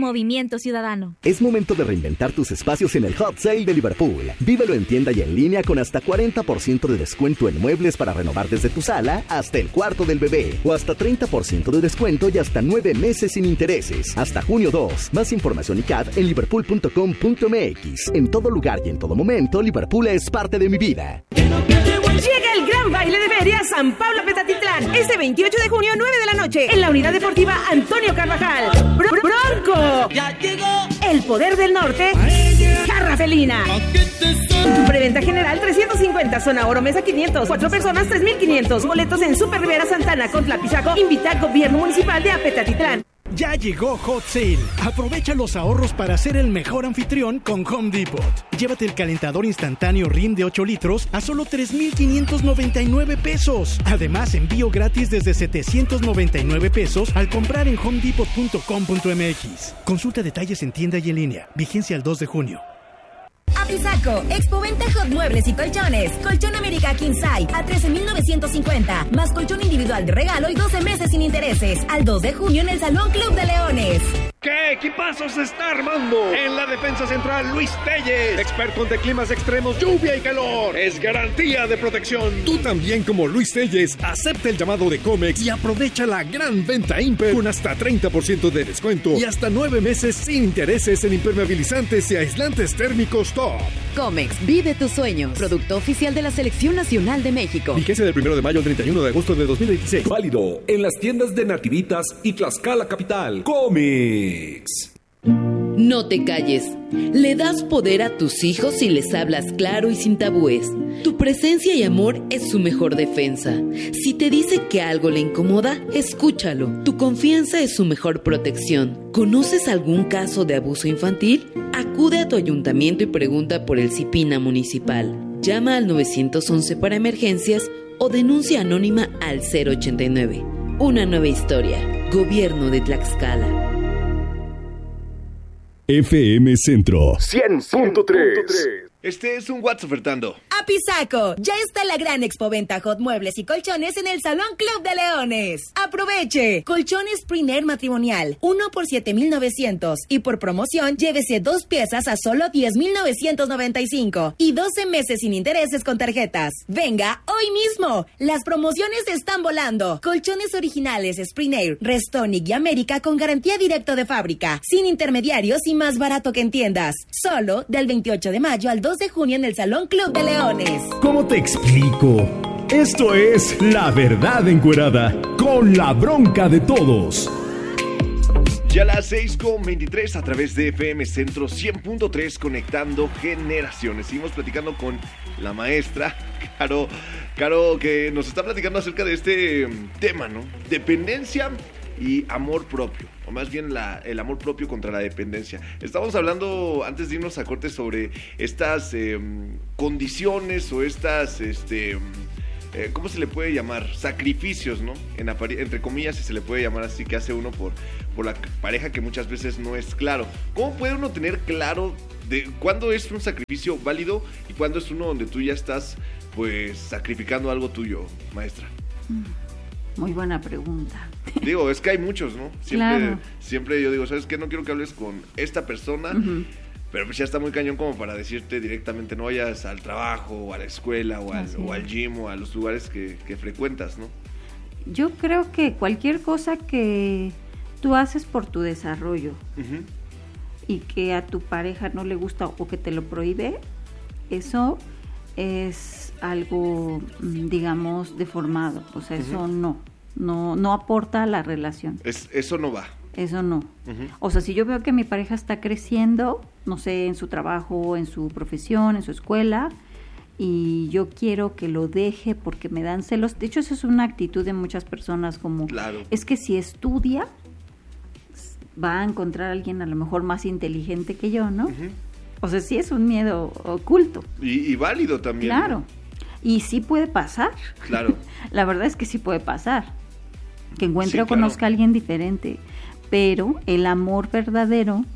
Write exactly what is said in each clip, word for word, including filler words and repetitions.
Movimiento Ciudadano. Es momento de reinventar tus espacios en el Hot Sale de Liverpool. Vívelo en tienda y en línea con hasta cuarenta por ciento de descuento en muebles para renovar desde tu sala hasta el cuarto del bebé. O hasta treinta por ciento de descuento y hasta nueve meses sin intereses. Hasta junio dos. Más información y C A D en liverpool punto com punto m x. En todo lugar y en todo momento, Liverpool es parte de mi vida. Llega el gran baile de feria San Pablo Petatitlán. Este veintiocho de junio, nueve de la noche, en la Unidad Deportiva Antonio Carvajal. Br- Bronco. Ya llegó. El Poder del Norte. Jarra Felina. Preventa general trescientos cincuenta, zona oro mesa quinientos, cuatro personas tres mil quinientos. Boletos en Super Rivera Santana con Tlapizaco. Invita Gobierno Municipal de Apetatitlán. Ya llegó Hot Sale. Aprovecha los ahorros para ser el mejor anfitrión con Home Depot. Llévate el calentador instantáneo R I M de ocho litros a solo tres mil quinientos noventa y nueve pesos. Además, envío gratis desde setecientos noventa y nueve pesos al comprar en home depot punto com punto m x. Consulta detalles en tienda y en línea. Vigencia el dos de junio. Apizaco, Expoventa Hot Muebles y Colchones. Colchón América King Size a trece mil novecientos cincuenta. Más colchón individual de regalo y doce meses sin intereses. Al dos de junio en el Salón Club de Leones. ¿Qué equipazo se está armando? En la defensa central, Luis Telles, experto ante climas extremos, lluvia y calor. Es garantía de protección. Tú también, como Luis Telles, acepta el llamado de Comex y aprovecha la gran venta Imper con hasta treinta por ciento de descuento y hasta nueve meses sin intereses en impermeabilizantes y aislantes térmicos top. Comex, vive tus sueños. Producto oficial de la Selección Nacional de México. Vigencia del primero de mayo al treinta y uno de agosto de dos mil veintiséis. Válido en las tiendas de Nativitas y Tlaxcala Capital. Comex. No te calles. Le das poder a tus hijos si les hablas claro y sin tabúes. Tu presencia y amor es su mejor defensa. Si te dice que algo le incomoda, escúchalo. Tu confianza es su mejor protección. ¿Conoces algún caso de abuso infantil? Acude a tu ayuntamiento y pregunta por el CIPINA municipal. Llama al nueve once para emergencias o denuncia anónima al cero ochenta y nueve. Una nueva historia. Gobierno de Tlaxcala. F M Centro cien punto tres. Este es un WhatsApp ofertando. Apizaco, ya está la gran expoventa Hot Muebles y Colchones en el Salón Club de Leones. Aproveche. Colchones Spring Air matrimonial, uno por siete mil novecientos. Y por promoción, llévese dos piezas a solo diez mil novecientos noventa y cinco. Y doce meses sin intereses con tarjetas. Venga, hoy mismo. Las promociones están volando. Colchones originales Spring Air, Restonic y América con garantía directa de fábrica. Sin intermediarios y más barato que en tiendas. Solo del veintiocho de mayo al dos de junio en el Salón Club de Leones. ¿Cómo te explico? Esto es La Verdad Encuerada, con la bronca de todos. Ya a las seis con veintitrés a través de F M Centro cien punto tres, conectando generaciones. Seguimos platicando con la maestra Caro, Caro, que nos está platicando acerca de este tema, ¿no? Dependencia y amor propio, o más bien la, el amor propio contra la dependencia. Estamos hablando, antes de irnos a corte, sobre estas eh, condiciones o estas, este, eh, ¿cómo se le puede llamar? Sacrificios, ¿no? En apari- entre comillas, si se le puede llamar así, que hace uno por, por la pareja, que muchas veces no es claro. ¿Cómo puede uno tener claro de cuándo es un sacrificio válido y cuándo es uno donde tú ya estás, pues, sacrificando algo tuyo, maestra? Muy buena pregunta. Digo, es que hay muchos, ¿no? Siempre, Claro. siempre yo digo, ¿sabes qué? No quiero que hables con esta persona, uh-huh. pero pues ya está muy cañón como para decirte directamente, no vayas al trabajo, o a la escuela, o al, o al gym, o a los lugares que, que frecuentas, ¿no? Yo creo que cualquier cosa que tú haces por tu desarrollo uh-huh. y que a tu pareja no le gusta o que te lo prohíbe, eso es algo, digamos, deformado. O sea, eso uh-huh. no, no, no aporta a la relación. Es, eso no va. Eso no. Uh-huh. O sea, si yo veo que mi pareja está creciendo, no sé, en su trabajo, en su profesión, en su escuela, y yo quiero que lo deje porque me dan celos. De hecho, eso es una actitud de muchas personas, como, claro. es que si estudia, va a encontrar a alguien a lo mejor más inteligente que yo, ¿no? Uh-huh. O sea, sí es un miedo oculto. Y, y válido también. Claro. ¿No? Y sí puede pasar. Claro. La verdad es que sí puede pasar. Que encuentre sí, o conozca claro. a alguien diferente. Pero el amor verdadero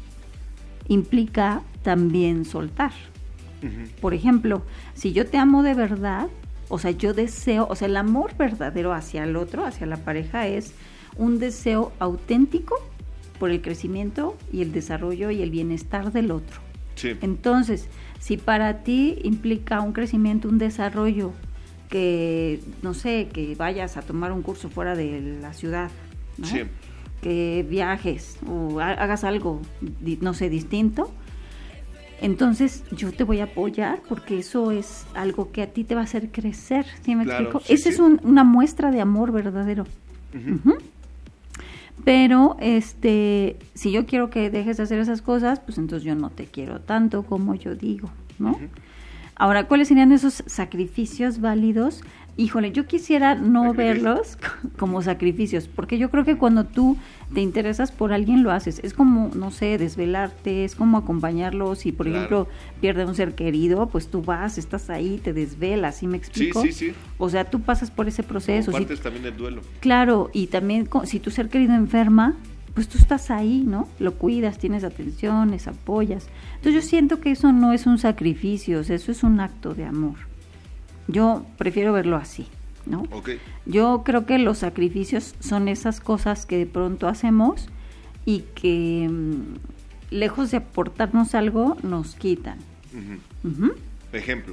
implica también soltar. Uh-huh. Por ejemplo, si yo te amo de verdad, o sea, yo deseo, o sea, el amor verdadero hacia el otro, hacia la pareja, es un deseo auténtico por el crecimiento y el desarrollo y el bienestar del otro. Sí. Entonces, si para ti implica un crecimiento, un desarrollo, que, no sé, que vayas a tomar un curso fuera de la ciudad, ¿no? Sí. Que viajes o hagas algo, no sé, distinto, entonces yo te voy a apoyar porque eso es algo que a ti te va a hacer crecer, ¿sí me Claro, explico? sí, Esa sí. es un, una muestra de amor verdadero. Uh-huh. Uh-huh. Pero, este, si yo quiero que dejes de hacer esas cosas, pues entonces yo no te quiero tanto como yo digo, ¿no? Uh-huh. Ahora, ¿cuáles serían esos sacrificios válidos? Híjole, yo quisiera no Sacrificios. verlos como sacrificios, porque yo creo que cuando tú te interesas por alguien lo haces. Es como, no sé, desvelarte, es como acompañarlo. Si, por Claro. ejemplo, pierde un ser querido, pues tú vas, estás ahí, te desvelas, ¿sí me explico? Sí, sí, sí. O sea, tú pasas por ese proceso. Compartes Si- también el duelo. Claro, y también co- si tu ser querido enferma, pues tú estás ahí, ¿no? Lo cuidas, tienes atenciones, apoyas. Entonces yo siento que eso no es un sacrificio, o sea, eso es un acto de amor. Yo prefiero verlo así, ¿no? Ok. Yo creo que los sacrificios son esas cosas que de pronto hacemos y que mm, lejos de aportarnos algo, nos quitan. Ujú. Ujú. Ejemplo.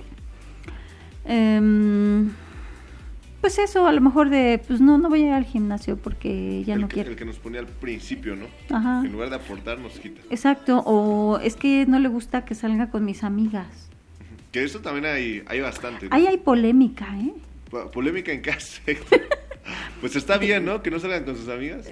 Em, pues eso, a lo mejor de, pues no, no voy a ir al gimnasio porque ya el, no que, quiero. el que nos ponía al principio, ¿no? Ajá. En lugar de aportar, nos quita. Exacto, o es que no le gusta que salga con mis amigas. Que eso también hay, hay bastante, ¿no? Ahí hay polémica, ¿eh? Po- Polémica en casa. Pues está bien, ¿no? Que no salgan con sus amigas.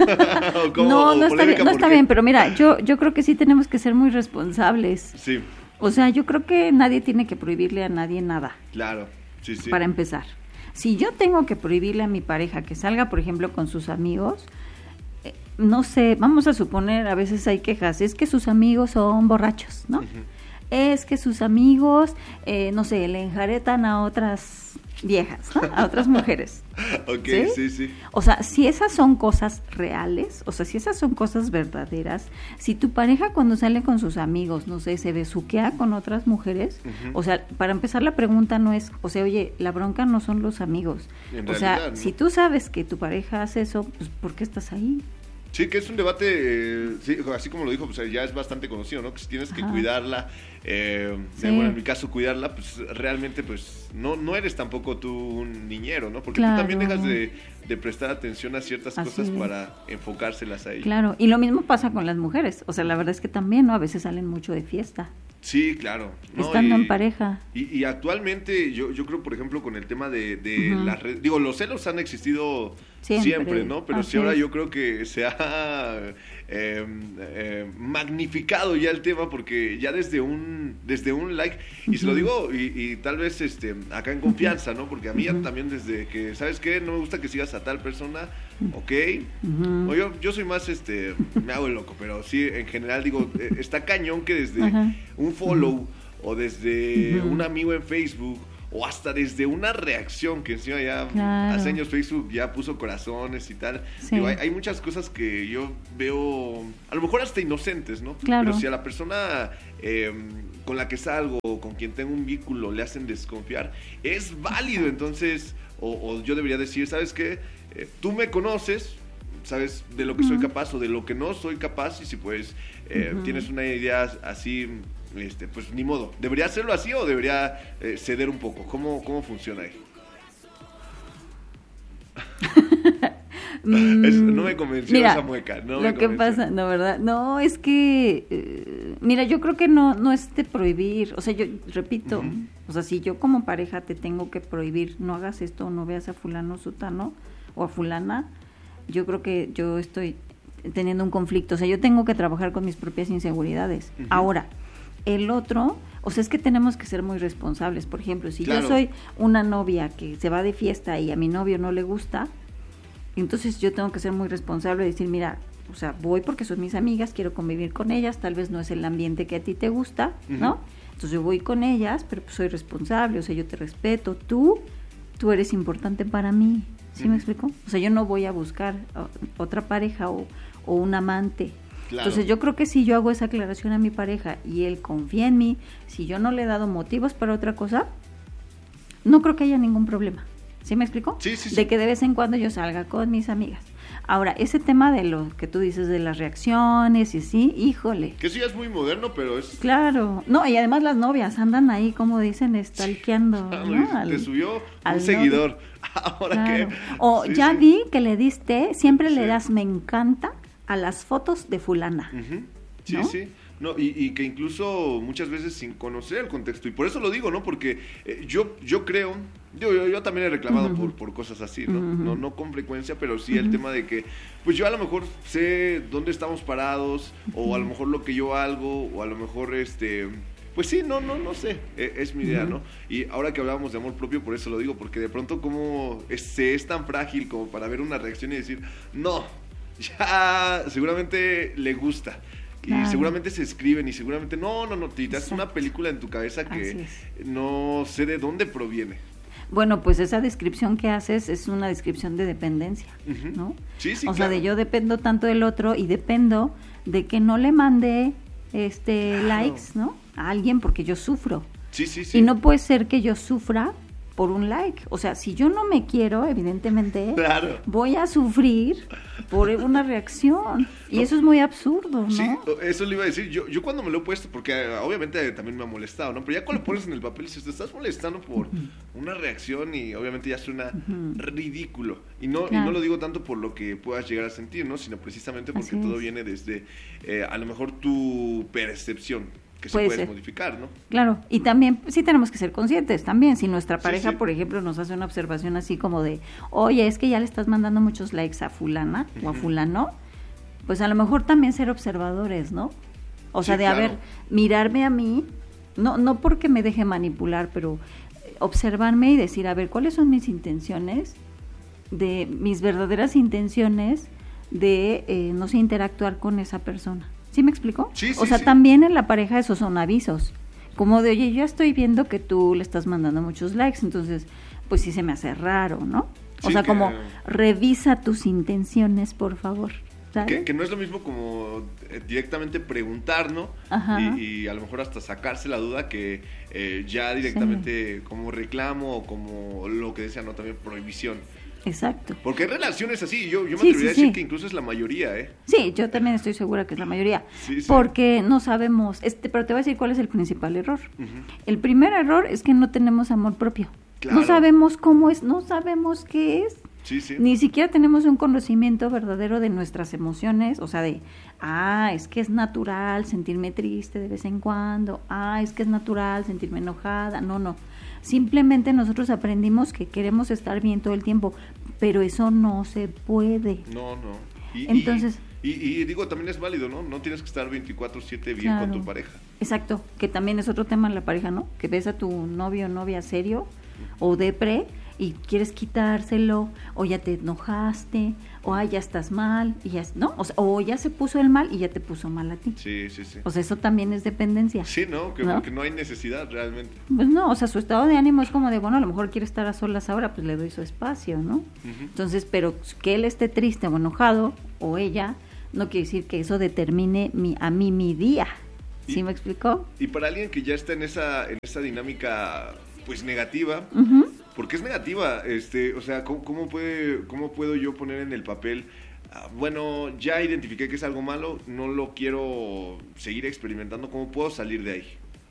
¿O cómo? No, ¿O no está polémica bien, no por está qué? bien, pero mira, yo, yo creo que sí tenemos que ser muy responsables. Sí, O sea, yo creo que nadie tiene que prohibirle a nadie nada, claro. Sí, sí. para empezar. Si yo tengo que prohibirle a mi pareja que salga, por ejemplo, con sus amigos, eh, no sé, vamos a suponer, a veces hay quejas, es que sus amigos son borrachos, ¿no? Ujú. Es que sus amigos, eh, no sé, le enjaretan a otras viejas, ¿no? A otras mujeres. Ok, ¿Sí? sí, sí. O sea, si esas son cosas reales, o sea, si esas son cosas verdaderas, si tu pareja cuando sale con sus amigos, no sé, se besuquea con otras mujeres, Ujú. o sea, para empezar la pregunta no es, o sea, oye, la bronca no son los amigos. En o sea, realidad, ¿no? si tú sabes que tu pareja hace eso, pues ¿por qué estás ahí? Sí, que es un debate, eh, sí, así como lo dijo, pues ya es bastante conocido, ¿no? Que si tienes que Ajá. cuidarla, eh, Sí. eh, bueno, en mi caso cuidarla, pues realmente pues no no eres tampoco tú un niñero, ¿no? Porque Claro. tú también dejas de, de prestar atención a ciertas Así cosas es. para enfocárselas a ella. Claro, y lo mismo pasa con las mujeres, o sea, la verdad es que también, ¿no? A veces salen mucho de fiesta, Sí, claro. ¿no? estando Y- en pareja. Y, y actualmente yo, yo creo, por ejemplo, con el tema de, de Ujú. las redes, digo, los celos han existido siempre, Siempre, ¿no? Pero así sí ahora es. yo creo que se ha eh, eh, magnificado ya el tema porque ya desde un desde un like, y se lo Ujú. digo, y, y tal vez este acá en confianza, ¿no? Porque a mí ya Ujú. también desde que, ¿sabes qué? No me gusta que sigas a tal persona, ok. Ujú. O yo, yo soy más, este, me hago el loco, pero sí, en general digo, eh, está cañón que desde Ajá. un follow o desde Ujú. un amigo en Facebook o hasta desde una reacción que encima ya Claro. hace años Facebook ya puso corazones y tal. Sí. Digo, hay, hay muchas cosas que yo veo, a lo mejor hasta inocentes, ¿no? Claro. Pero si a la persona eh, con la que salgo o con quien tengo un vínculo le hacen desconfiar, es válido. Entonces, o, o yo debería decir, ¿sabes qué? Eh, tú me conoces, sabes de lo que soy Ujú. capaz o de lo que no soy capaz, y si pues eh, Ujú. tienes una idea así, este, pues ni modo. ¿Debería hacerlo así o debería eh, ceder un poco? ¿Cómo, cómo funciona ahí? Es- no me convenció Mira, esa mueca. No lo me que convenció. pasa, no, ¿verdad? No, es que, eh, mira, yo creo que no, no es de prohibir, o sea, yo repito, Ujú. o sea, si yo como pareja te tengo que prohibir, no hagas esto, no veas a fulano sutano o a fulana, yo creo que yo estoy teniendo un conflicto, o sea, yo tengo que trabajar con mis propias inseguridades. Ujú. Ahora, el otro, o sea, es que tenemos que ser muy responsables. Por ejemplo, si Claro. yo soy una novia que se va de fiesta y a mi novio no le gusta, entonces yo tengo que ser muy responsable y decir, mira, o sea, voy porque son mis amigas, quiero convivir con ellas, tal vez no es el ambiente que a ti te gusta, ¿no? Ujú. Entonces yo voy con ellas, pero pues soy responsable, o sea, yo te respeto, tú, tú eres importante para mí, ¿sí me Ujú. explico? O sea, yo no voy a buscar o- otra pareja o, o un amante. Claro. Entonces yo creo que si yo hago esa aclaración a mi pareja y él confía en mí, si yo no le he dado motivos para otra cosa, no creo que haya ningún problema. ¿Sí me explico? Sí, sí, sí. De que de vez en cuando yo salga con mis amigas. Ahora, ese tema de lo que tú dices de las reacciones y así, híjole. Que eso ya es muy moderno, pero es... Claro. No, y además las novias andan ahí, como dicen, stalkeando. ¿no? Te al, subió al un seguidor. Ahora claro. que... O sí, ya sí. vi que le diste, siempre Sí. le das me encanta a las fotos de fulana. Uh-huh. Sí, ¿no? sí. No, y, y que incluso muchas veces sin conocer el contexto, y por eso lo digo, ¿no? Porque eh, yo yo creo, yo, yo, yo también he reclamado uh-huh. por, por cosas así, ¿no? Uh-huh. no no con frecuencia, pero sí uh-huh. el tema de que, pues yo a lo mejor sé dónde estamos parados, uh-huh. o a lo mejor lo que yo hago, o a lo mejor este... Pues sí, no, no, no sé, es, es mi idea, uh-huh. ¿no? Y ahora que hablábamos de amor propio, por eso lo digo, porque de pronto como es, se es tan frágil como para ver una reacción y decir, no, ya seguramente le gusta. Claro. Y seguramente se escriben y seguramente, no, no, no, te das una película en tu cabeza que no sé de dónde proviene. Bueno, pues esa descripción que haces es una descripción de dependencia, uh-huh. ¿no? Sí, sí, o claro. sea, de yo dependo tanto del otro y dependo de que no le mande este claro. likes, ¿no? A alguien porque yo sufro. Sí, sí, sí. Y no puede ser que yo sufra por un like. O sea, si yo no me quiero, evidentemente, claro. voy a sufrir por una reacción. Y no. eso es muy absurdo, ¿no? Sí, eso le iba a decir. Yo, yo cuando me lo he puesto, porque obviamente también me ha molestado, ¿no? Pero ya cuando lo pones en el papel, si te estás molestando por uh-huh. una reacción y obviamente ya suena uh-huh. ridículo. Y no, claro. y no lo digo tanto por lo que puedas llegar a sentir, ¿no? Sino precisamente porque Así todo es. viene desde, eh, a lo mejor, tu percepción. Que se puede modificar, ¿no? Claro, y también sí tenemos que ser conscientes también, si nuestra pareja, sí, sí. por ejemplo, nos hace una observación así como de, oye, es que ya le estás mandando muchos likes a fulana uh-huh. o a fulano, pues a lo mejor también ser observadores, ¿no? O sea, sí, de, claro. a ver, mirarme a mí, no no porque me deje manipular, pero observarme y decir, a ver, ¿cuáles son mis intenciones? De mis verdaderas intenciones de, eh, no sé, interactuar con esa persona. ¿Sí me explico? Sí, sí, o sea, sí. también en la pareja esos son avisos. Como de, oye, yo estoy viendo que tú le estás mandando muchos likes, entonces, pues sí se me hace raro, ¿no? O sí, sea, que... como, revisa tus intenciones, por favor. Que, que no es lo mismo como eh, directamente preguntar, ¿no? Y, y a lo mejor hasta sacarse la duda que eh, ya directamente sí. como reclamo o como lo que decía, ¿no? También prohibición. Exacto. Porque hay relaciones así, yo, yo me sí, atrevería sí, a decir sí. que incluso es la mayoría, ¿eh? Sí, yo también estoy segura que es la mayoría. Sí, sí. Porque no sabemos, este, pero te voy a decir cuál es el principal error. Uh-huh. El primer error es que no tenemos amor propio. Claro. No sabemos cómo es, no sabemos qué es. Sí, sí. Ni siquiera tenemos un conocimiento verdadero de nuestras emociones, o sea, de, ah, es que es natural sentirme triste de vez en cuando, ah, es que es natural sentirme enojada, no, no. Simplemente nosotros aprendimos que queremos estar bien todo el tiempo, pero eso no se puede. No, no. Y, Entonces... Y, y, y digo, también es válido, ¿no? No tienes que estar veinticuatro siete bien claro. con tu pareja. Exacto, que también es otro tema en la pareja, ¿no? Que ves a tu novio o novia serio o depre y quieres quitárselo, o ya te enojaste, o ah, ya estás mal, y ya, ¿no? O sea, o ya se puso el mal y ya te puso mal a ti. Sí, sí, sí. O sea, eso también es dependencia. Sí, ¿no? Que, ¿no? Porque no hay necesidad realmente. Pues no, o sea, su estado de ánimo es como de, bueno, a lo mejor quiere estar a solas ahora, pues le doy su espacio, ¿no? Uh-huh. Entonces, pero que él esté triste o enojado, o ella, no quiere decir que eso determine mi, a mí mi día. ¿Sí y, me explicó? Y para alguien que ya está en esa, en esa dinámica, pues, negativa... Uh-huh. Porque es negativa, este, o sea, ¿cómo, cómo, puede, ¿cómo puedo yo poner en el papel, ah, bueno, ya identifiqué que es algo malo, no lo quiero seguir experimentando, ¿cómo puedo salir de ahí?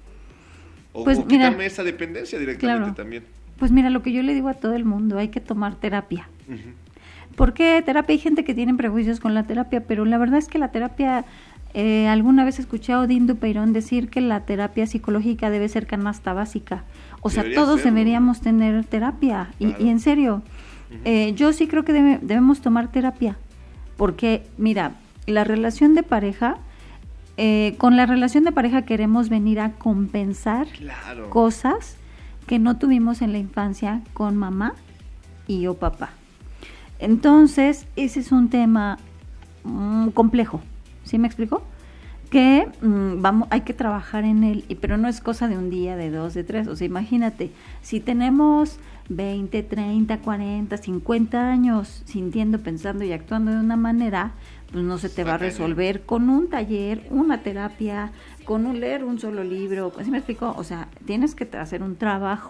O, pues, o mira, quitarme esa dependencia directamente claro. también. Pues mira, lo que yo le digo a todo el mundo, hay que tomar terapia. Uh-huh. ¿Por qué terapia? Hay gente que tiene prejuicios con la terapia, pero la verdad es que la terapia... Eh, alguna vez escuché a Odín Dupeirón decir que la terapia psicológica debe ser canasta básica. O sea, Debería todos ser, deberíamos ¿no? tener terapia. Claro. Y, y en serio, uh-huh. eh, yo sí creo que debe, debemos tomar terapia. Porque, mira, la relación de pareja, eh, con la relación de pareja queremos venir a compensar claro. cosas que no tuvimos en la infancia con mamá y o papá. Entonces, ese es un tema mm, complejo. ¿Sí me explico? Que mmm, vamos, hay que trabajar en él, pero no es cosa de un día, de dos, de tres. O sea, imagínate, si tenemos veinte, treinta, cuarenta, cincuenta años sintiendo, pensando y actuando de una manera, pues no se te va a resolver con un taller, una terapia, con un leer un solo libro. ¿Sí me explico? O sea, tienes que hacer un trabajo,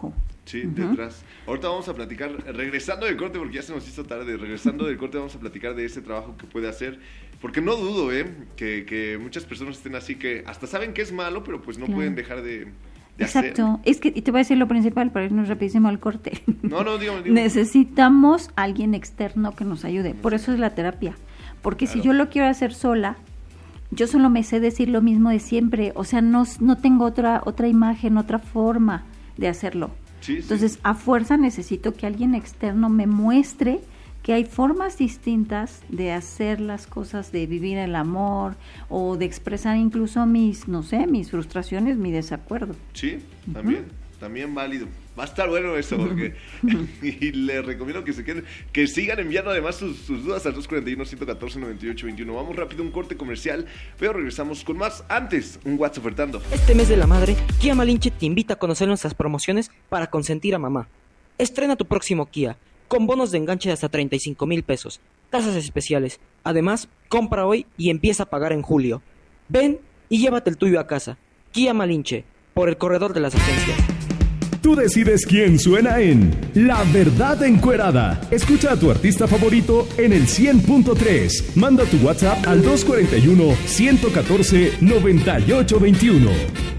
Sí, uh-huh. detrás. Ahorita vamos a platicar, regresando del corte, porque ya se nos hizo tarde, regresando del corte vamos a platicar de ese trabajo que puede hacer, porque no dudo, ¿eh? Que, que muchas personas estén así que hasta saben que es malo, pero pues no claro. pueden dejar de... de Exacto, hacer. Es que, y te voy a decir lo principal para irnos rapidísimo al corte. No, no, dígame, dígame. Necesitamos a alguien externo que nos ayude, por eso es la terapia, porque claro. si yo lo quiero hacer sola, yo solo me sé decir lo mismo de siempre, o sea, no, no tengo otra, otra imagen, otra forma de hacerlo. Sí, Entonces, sí. a fuerza necesito que alguien externo me muestre que hay formas distintas de hacer las cosas, de vivir el amor o de expresar incluso mis, no sé, mis frustraciones, mi desacuerdo. Sí, también, uh-huh. también válido. Va a estar bueno eso, porque y les recomiendo que se queden, que sigan enviando además sus, sus dudas al dos cuatro uno, uno uno cuatro, nueve ocho dos uno. Vamos rápido a un corte comercial, pero regresamos con más. Antes, un WhatsApp ofertando. Este mes de la madre, Kia Malinche te invita a conocer nuestras promociones para consentir a mamá. Estrena tu próximo Kia, con bonos de enganche de hasta treinta y cinco mil pesos, tasas especiales. Además, compra hoy y empieza a pagar en julio. Ven y llévate el tuyo a casa. Kia Malinche, por el corredor de las agencias. Tú decides quién suena en La Verdad Encuerada. Escucha a tu artista favorito en el cien punto tres. Manda tu WhatsApp al dos cuatro uno, uno uno cuatro, nueve ocho dos uno.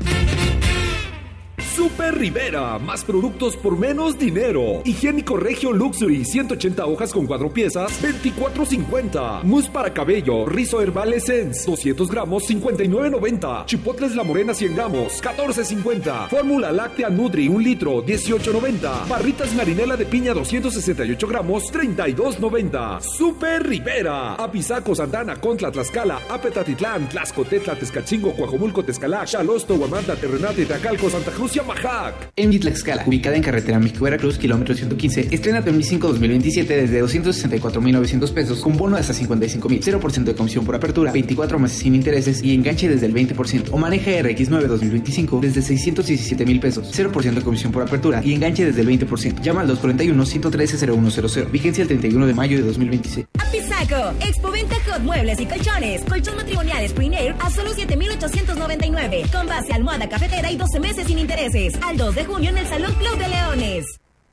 Super Rivera, más productos por menos dinero. Higiénico Regio Luxury, ciento ochenta hojas con cuatro piezas, veinticuatro cincuenta. Mousse para cabello, Rizo Herbal Essence, doscientos gramos, cincuenta y nueve noventa. Chipotles La Morena, cien gramos, catorce cincuenta. Fórmula Láctea Nutri, un litro, dieciocho noventa. Barritas Marinela de piña, doscientos sesenta y ocho gramos, treinta y dos noventa. Super Rivera. Apizaco, Santana, Contla, Tlaxcala, Apetatitlán, Tlaxcotetla, Tezcatzingo, Coajomulco, Tezcalac, Xalosto, Huamantla, Terrenate, Tacalco, Santa Cruz y Majac. En Tlaxcala, ubicada en carretera México-Veracruz, kilómetro ciento quince, estrena dos mil cinco dos mil veintisiete desde doscientos sesenta y cuatro mil novecientos pesos, con bono de hasta cincuenta y cinco mil, cero por ciento de comisión por apertura, veinticuatro meses sin intereses y enganche desde el veinte por ciento. O maneja R X nueve dos mil veinticinco desde seiscientos diecisiete mil pesos, cero por ciento de comisión por apertura y enganche desde el veinte por ciento. Llama al dos cuatro uno, uno uno tres, cero uno cero cero. Vigencia el treinta y uno de mayo de dos mil veintiséis. Apizaco, Expoventa Hot Muebles y Colchones. Colchón matrimonial Spring Air a solo siete mil ochocientos noventa y nueve. Con base almohada cafetera y doce meses sin intereses. Al dos de junio en el Salón Club de Leones.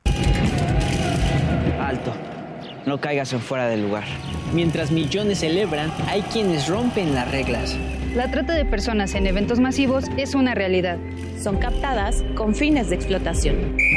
Alto. No caigas en fuera del lugar. Mientras millones celebran, hay quienes rompen las reglas. La trata de personas en eventos masivos es una realidad. Son captadas con fines de explotación.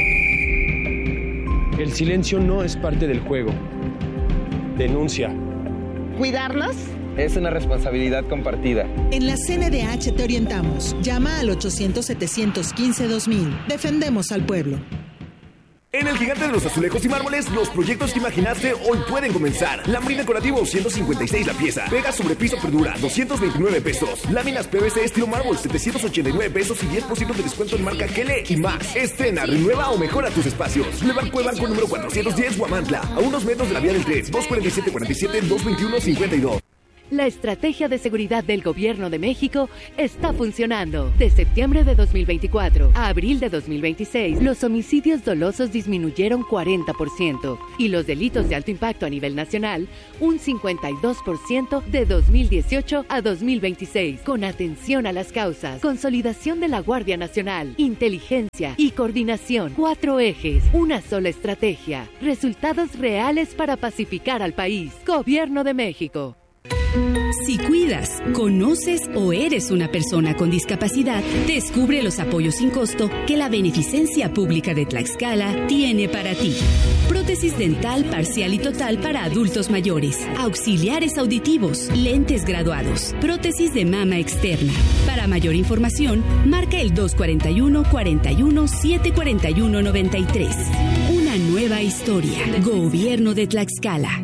El silencio no es parte del juego. Denuncia. ¿Cuidarnos? Es una responsabilidad compartida. En la C N D H te orientamos. Llama al ochocientos, setecientos quince, dos mil. Defendemos al pueblo. En el Gigante de los Azulejos y Mármoles, los proyectos que imaginaste hoy pueden comenzar. Lambrín decorativo, ciento cincuenta y seis la pieza. Pega sobre piso Perdura, doscientos veintinueve pesos. Láminas P V C estilo mármol, setecientos ochenta y nueve pesos y diez por ciento de descuento en marca Kele y más. Estrena, renueva o mejora tus espacios. Levanco Banco número cuatrocientos diez, Huamantla. A unos metros de la vía del tren. dos cuatro siete, cuarenta y siete, dos veintiuno, cincuenta y dos. La estrategia de seguridad del Gobierno de México está funcionando. De septiembre de dos mil veinticuatro a abril de dos mil veintiséis, los homicidios dolosos disminuyeron cuarenta por ciento y los delitos de alto impacto a nivel nacional un cincuenta y dos por ciento de dos mil dieciocho a dos mil veintiséis. Con atención a las causas, consolidación de la Guardia Nacional, inteligencia y coordinación. Cuatro ejes, una sola estrategia. Resultados reales para pacificar al país. Gobierno de México. Si cuidas, conoces o eres una persona con discapacidad, descubre los apoyos sin costo que la Beneficencia Pública de Tlaxcala tiene para ti. Prótesis dental parcial y total para adultos mayores, auxiliares auditivos, lentes graduados, prótesis de mama externa. Para mayor información, marca el dos cuatro uno, cuarenta y uno, setecientos cuarenta y uno, noventa y tres. Una nueva historia. Gobierno de Tlaxcala.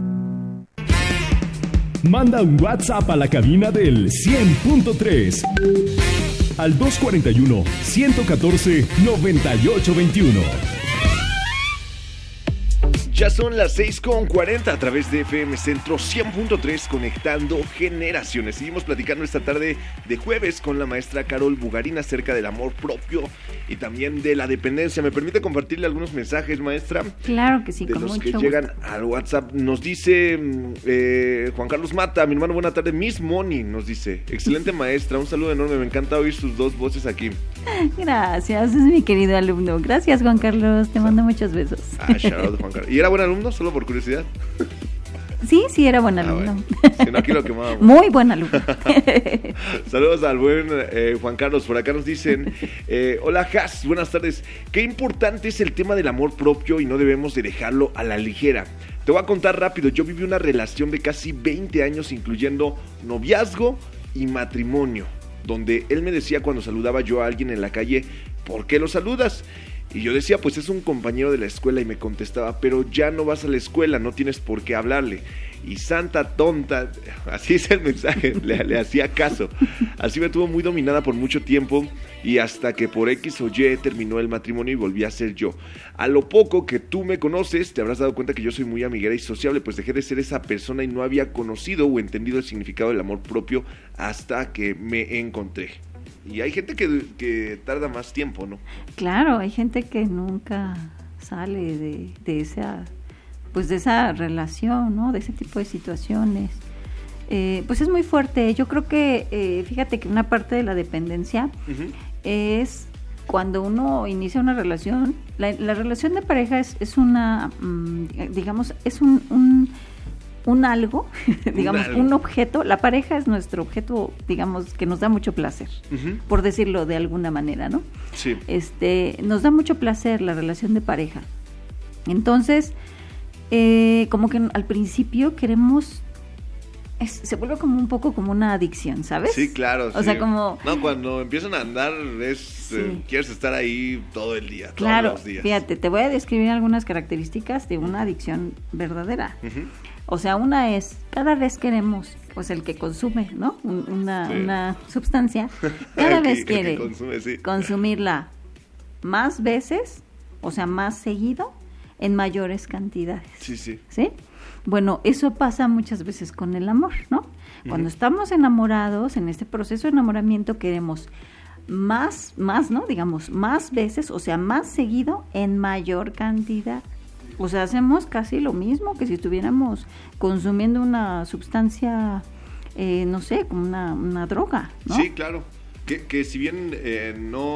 Manda un WhatsApp a la cabina del cien punto tres al dos cuatro uno, uno uno cuatro, nueve ocho dos uno. Ya son las seis con cuarenta a través de F M Centro cien punto tres, conectando generaciones. Seguimos platicando esta tarde de jueves con la maestra Carol Bugarín acerca del amor propio y también de la dependencia. ¿Me permite compartirle algunos mensajes, maestra? Claro que sí, de con los mucho que gusto. llegan al WhatsApp. Nos dice eh, Juan Carlos Mata, mi hermano, buena tarde. Miss Moni nos dice, excelente maestra, un saludo enorme, me encanta oír sus dos voces aquí. Gracias, es mi querido alumno. Gracias, Juan Carlos, te mando muchos besos. Ah, shout out, Juan Carlos. ¿Y era buen alumno, solo por curiosidad? Sí, sí, era buen alumno. Ah, bueno. Si no, aquí lo quemábamos. Muy buen alumno. Saludos al buen eh, Juan Carlos. Por acá nos dicen, eh, hola Has, buenas tardes. Qué importante es el tema del amor propio y no debemos de dejarlo a la ligera. Te voy a contar rápido, yo viví una relación de casi veinte años, incluyendo noviazgo y matrimonio, donde él me decía cuando saludaba yo a alguien en la calle, ¿por qué lo saludas? Y yo decía, pues es un compañero de la escuela, y me contestaba, pero ya no vas a la escuela, no tienes por qué hablarle. Y santa tonta, así es el mensaje, le, le hacía caso. Así me tuvo muy dominada por mucho tiempo, y hasta que por X o Y terminó el matrimonio y volví a ser yo. A lo poco que tú me conoces, te habrás dado cuenta que yo soy muy amiguera y sociable, pues dejé de ser esa persona y no había conocido o entendido el significado del amor propio hasta que me encontré. Y hay gente que, que tarda más tiempo, ¿no? Claro, hay gente que nunca sale de, de esa, pues de esa relación, ¿no? De ese tipo de situaciones. Eh, pues es muy fuerte. Yo creo que, eh, fíjate que una parte de la dependencia uh-huh. es cuando uno inicia una relación. La, la relación de pareja es, es una, mmm, digamos, es un... un un algo, digamos, un, algo. un objeto. La pareja es nuestro objeto, digamos, que nos da mucho placer, uh-huh. por decirlo de alguna manera, ¿no? Sí. Este, nos da mucho placer la relación de pareja. Entonces, eh, como que al principio queremos, es, se vuelve como un poco como una adicción, ¿sabes? Sí, claro. O sí. sea, como... No, cuando empiezan a andar, es sí. eh, quieres estar ahí todo el día, claro, todos los días. Fíjate, te voy a describir algunas características de una adicción verdadera. Uh-huh. O sea, una es, cada vez queremos, pues el que consume, ¿no? Una, sí. una sustancia, cada vez que, quiere que consume, sí. consumirla más veces, o sea, más seguido, en mayores cantidades. Sí, sí. ¿Sí? Bueno, eso pasa muchas veces con el amor, ¿no? Uh-huh. Cuando estamos enamorados, en este proceso de enamoramiento, queremos más, más, ¿no? Digamos, más veces, o sea, más seguido, en mayor cantidad. O sea, hacemos casi lo mismo que si estuviéramos consumiendo una sustancia, eh, no sé, como una, una droga, ¿no? Sí, claro. Que, que si bien eh,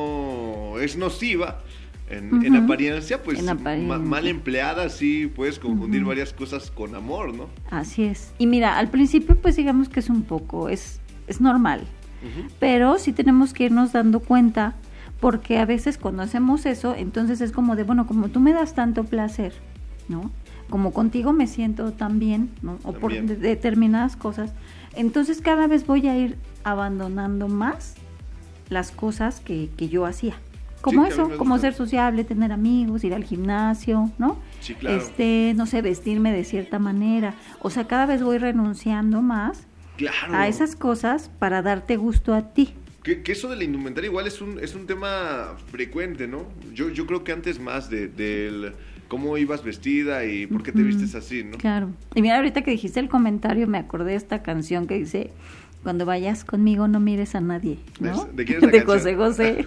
no es nociva, en, uh-huh. en apariencia, pues en apariencia. Ma- mal empleada, sí puedes confundir uh-huh. varias cosas con amor, ¿no? Así es. Y mira, al principio, pues digamos que es un poco, es, es normal. Uh-huh. Pero sí tenemos que irnos dando cuenta, porque a veces cuando hacemos eso, entonces es como de, bueno, como tú me das tanto placer, ¿no? Como contigo me siento tan bien, ¿no? O por de- determinadas cosas. Entonces cada vez voy a ir abandonando más las cosas que, que yo hacía. Como sí, eso, como ser sociable, tener amigos, ir al gimnasio, ¿no? Sí, claro. Este, no sé, vestirme de cierta manera. O sea, cada vez voy renunciando más claro. a esas cosas para darte gusto a ti. Que, que eso de la indumentaria igual es un es un tema frecuente, ¿no? Yo yo creo que antes más de del cómo ibas vestida y por qué te vistes así, ¿no? Claro. Y mira, ahorita que dijiste el comentario, me acordé de esta canción que dice, cuando vayas conmigo no mires a nadie, ¿no? ¿De quién es la de canción? José José.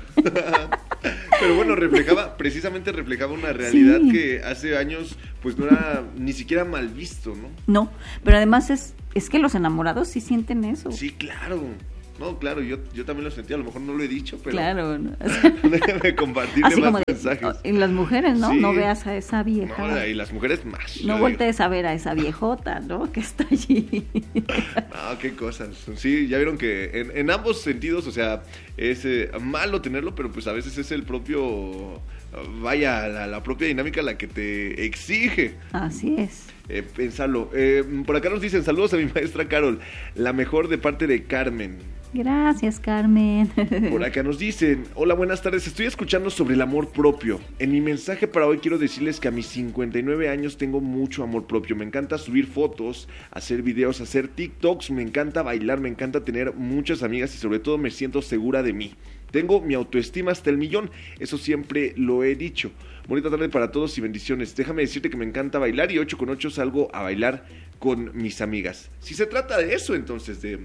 Pero bueno, reflejaba, precisamente reflejaba una realidad sí. que hace años pues no era ni siquiera mal visto, ¿no? No, pero además es, es que los enamorados sí sienten eso. Sí, claro. No, claro, yo, yo también lo sentí, a lo mejor no lo he dicho, pero claro, ¿no? déjame compartirle así más como de, mensajes. Y las mujeres, ¿no? Sí. No veas a esa vieja. No, y las mujeres más. No voltees a ver a esa viejota, ¿no? Que está allí. No, qué cosas. Sí, ya vieron que en, en ambos sentidos, o sea, es eh, malo tenerlo, pero pues a veces es el propio, vaya, la, la propia dinámica la que te exige. Así es. Eh, pensarlo. Eh, por acá nos dicen, saludos a mi maestra Carol, la mejor de parte de Carmen. Gracias, Carmen. Por acá nos dicen, hola, buenas tardes, estoy escuchando sobre el amor propio. En mi mensaje para hoy quiero decirles que a mis cincuenta y nueve años tengo mucho amor propio. Me encanta subir fotos, hacer videos, hacer TikToks, me encanta bailar, me encanta tener muchas amigas y sobre todo me siento segura de mí. Tengo mi autoestima hasta el millón, eso siempre lo he dicho. bonita tarde para todos y bendiciones. Déjame decirte que me encanta bailar y ocho con ocho salgo a bailar con mis amigas. Si se trata de eso, entonces, de...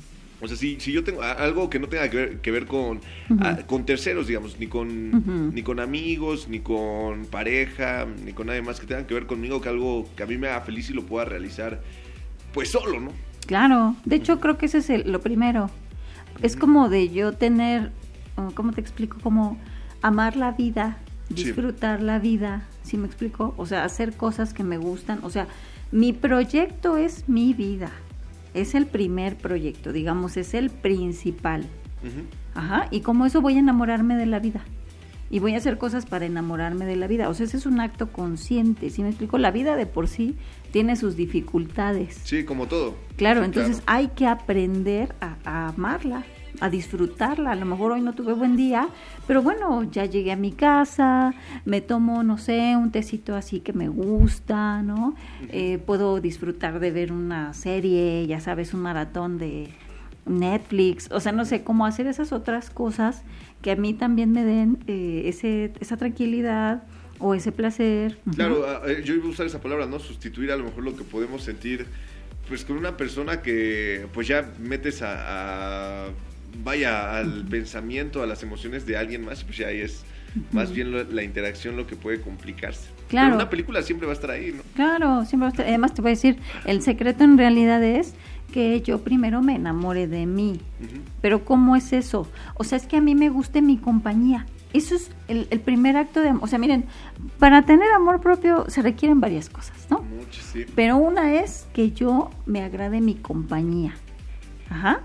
O sea, si, si yo tengo algo que no tenga que ver, que ver con, uh-huh. a, con terceros, digamos, ni con uh-huh. ni con amigos, ni con pareja, ni con nadie más que tenga que ver conmigo, que algo que a mí me haga feliz y lo pueda realizar, pues solo, ¿no? Claro, de hecho uh-huh. creo que ese es el, lo primero. Uh-huh. Es como de yo tener, ¿cómo te explico? Como amar la vida, disfrutar sí. la vida, ¿sí me explico? O sea, hacer cosas que me gustan, o sea, mi proyecto es mi vida. Es el primer proyecto, digamos, es el principal. Uh-huh. Ajá, y como eso voy a enamorarme de la vida. Y voy a hacer cosas para enamorarme de la vida. O sea, ese es un acto consciente, ¿sí me explico? La vida de por sí tiene sus dificultades. Sí, como todo. Claro, sí, entonces claro. hay que aprender a, a amarla, a disfrutarla. A lo mejor hoy no tuve buen día, pero bueno, ya llegué a mi casa, me tomo, no sé, un tecito así que me gusta, ¿no? Uh-huh. Eh, puedo disfrutar de ver una serie, ya sabes, un maratón de Netflix, o sea, no sé, cómo hacer esas otras cosas que a mí también me den eh, ese esa tranquilidad o ese placer. Uh-huh. Claro, uh, yo iba a usar esa palabra, ¿no? Sustituir a lo mejor lo que podemos sentir, pues con una persona que pues ya metes a... a vaya al uh-huh. pensamiento, a las emociones de alguien más, pues ya ahí es uh-huh. más bien lo, la interacción lo que puede complicarse. Claro. Pero una película siempre va a estar ahí, ¿no? Claro, siempre va a estar. Además te voy a decir, el secreto en realidad es que yo primero me enamore de mí. Uh-huh. Pero ¿cómo es eso? O sea, es que a mí me guste mi compañía. Eso es el, el primer acto de amor. O sea, miren, para tener amor propio se requieren varias cosas, ¿no? Mucho, sí. Pero una es que yo me agrade mi compañía. Ajá.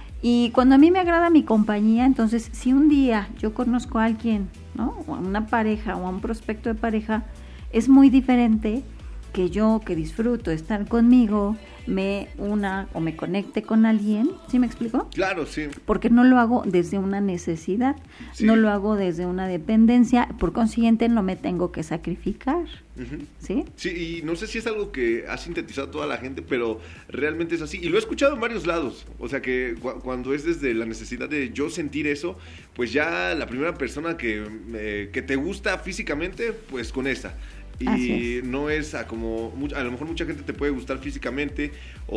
Y cuando a mí me agrada mi compañía, entonces si un día yo conozco a alguien, ¿no? O a una pareja o a un prospecto de pareja, es muy diferente que yo que disfruto estar conmigo, me una o me conecte con alguien, ¿sí me explico? Claro, sí. Porque no lo hago desde una necesidad, sí. no lo hago desde una dependencia, por consiguiente no me tengo que sacrificar, uh-huh. ¿sí? Sí, y no sé si es algo que ha sintetizado toda la gente, pero realmente es así, y lo he escuchado en varios lados, o sea que cu- cuando es desde la necesidad de yo sentir eso, pues ya la primera persona que, eh, que te gusta físicamente, pues con esa. Y es. no es a como, a lo mejor mucha gente te puede gustar físicamente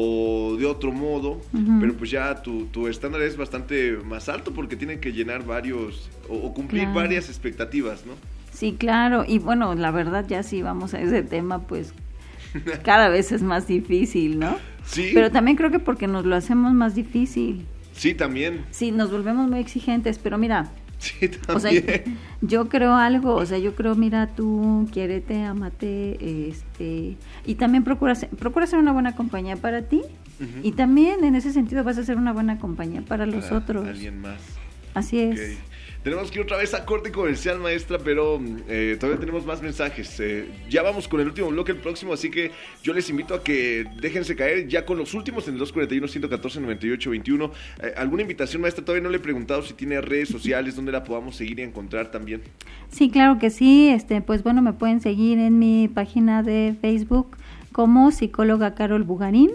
o de otro modo, uh-huh. pero pues ya tu, tu estándar es bastante más alto porque tienen que llenar varios o, o cumplir claro. varias expectativas, ¿no? Sí, claro, y bueno, la verdad ya si vamos a ese tema, pues cada vez es más difícil, ¿no? Sí. Pero también creo que porque nos lo hacemos más difícil. Sí, también. Sí, nos volvemos muy exigentes, pero mira... Sí, también. O sea, yo creo algo, o sea, yo creo, mira, tú quiérete, amate, este, y también procura, procura ser una buena compañía para ti, uh-huh. y también en ese sentido vas a ser una buena compañía para los para otros. Alguien más. Así es. Okay. Tenemos que ir otra vez a corte comercial, maestra, pero eh, todavía tenemos más mensajes. Eh, ya vamos con el último bloque, el próximo, así que yo les invito a que déjense caer ya con los últimos en el dos cuarenta y uno, ciento catorce, noventa y ocho veintiuno. Eh, ¿Alguna invitación, maestra? Todavía no le he preguntado si tiene redes sociales, donde la podamos seguir y encontrar también. Sí, claro que sí. Este, pues bueno, me pueden seguir en mi página de Facebook como psicóloga Carol Bugarín.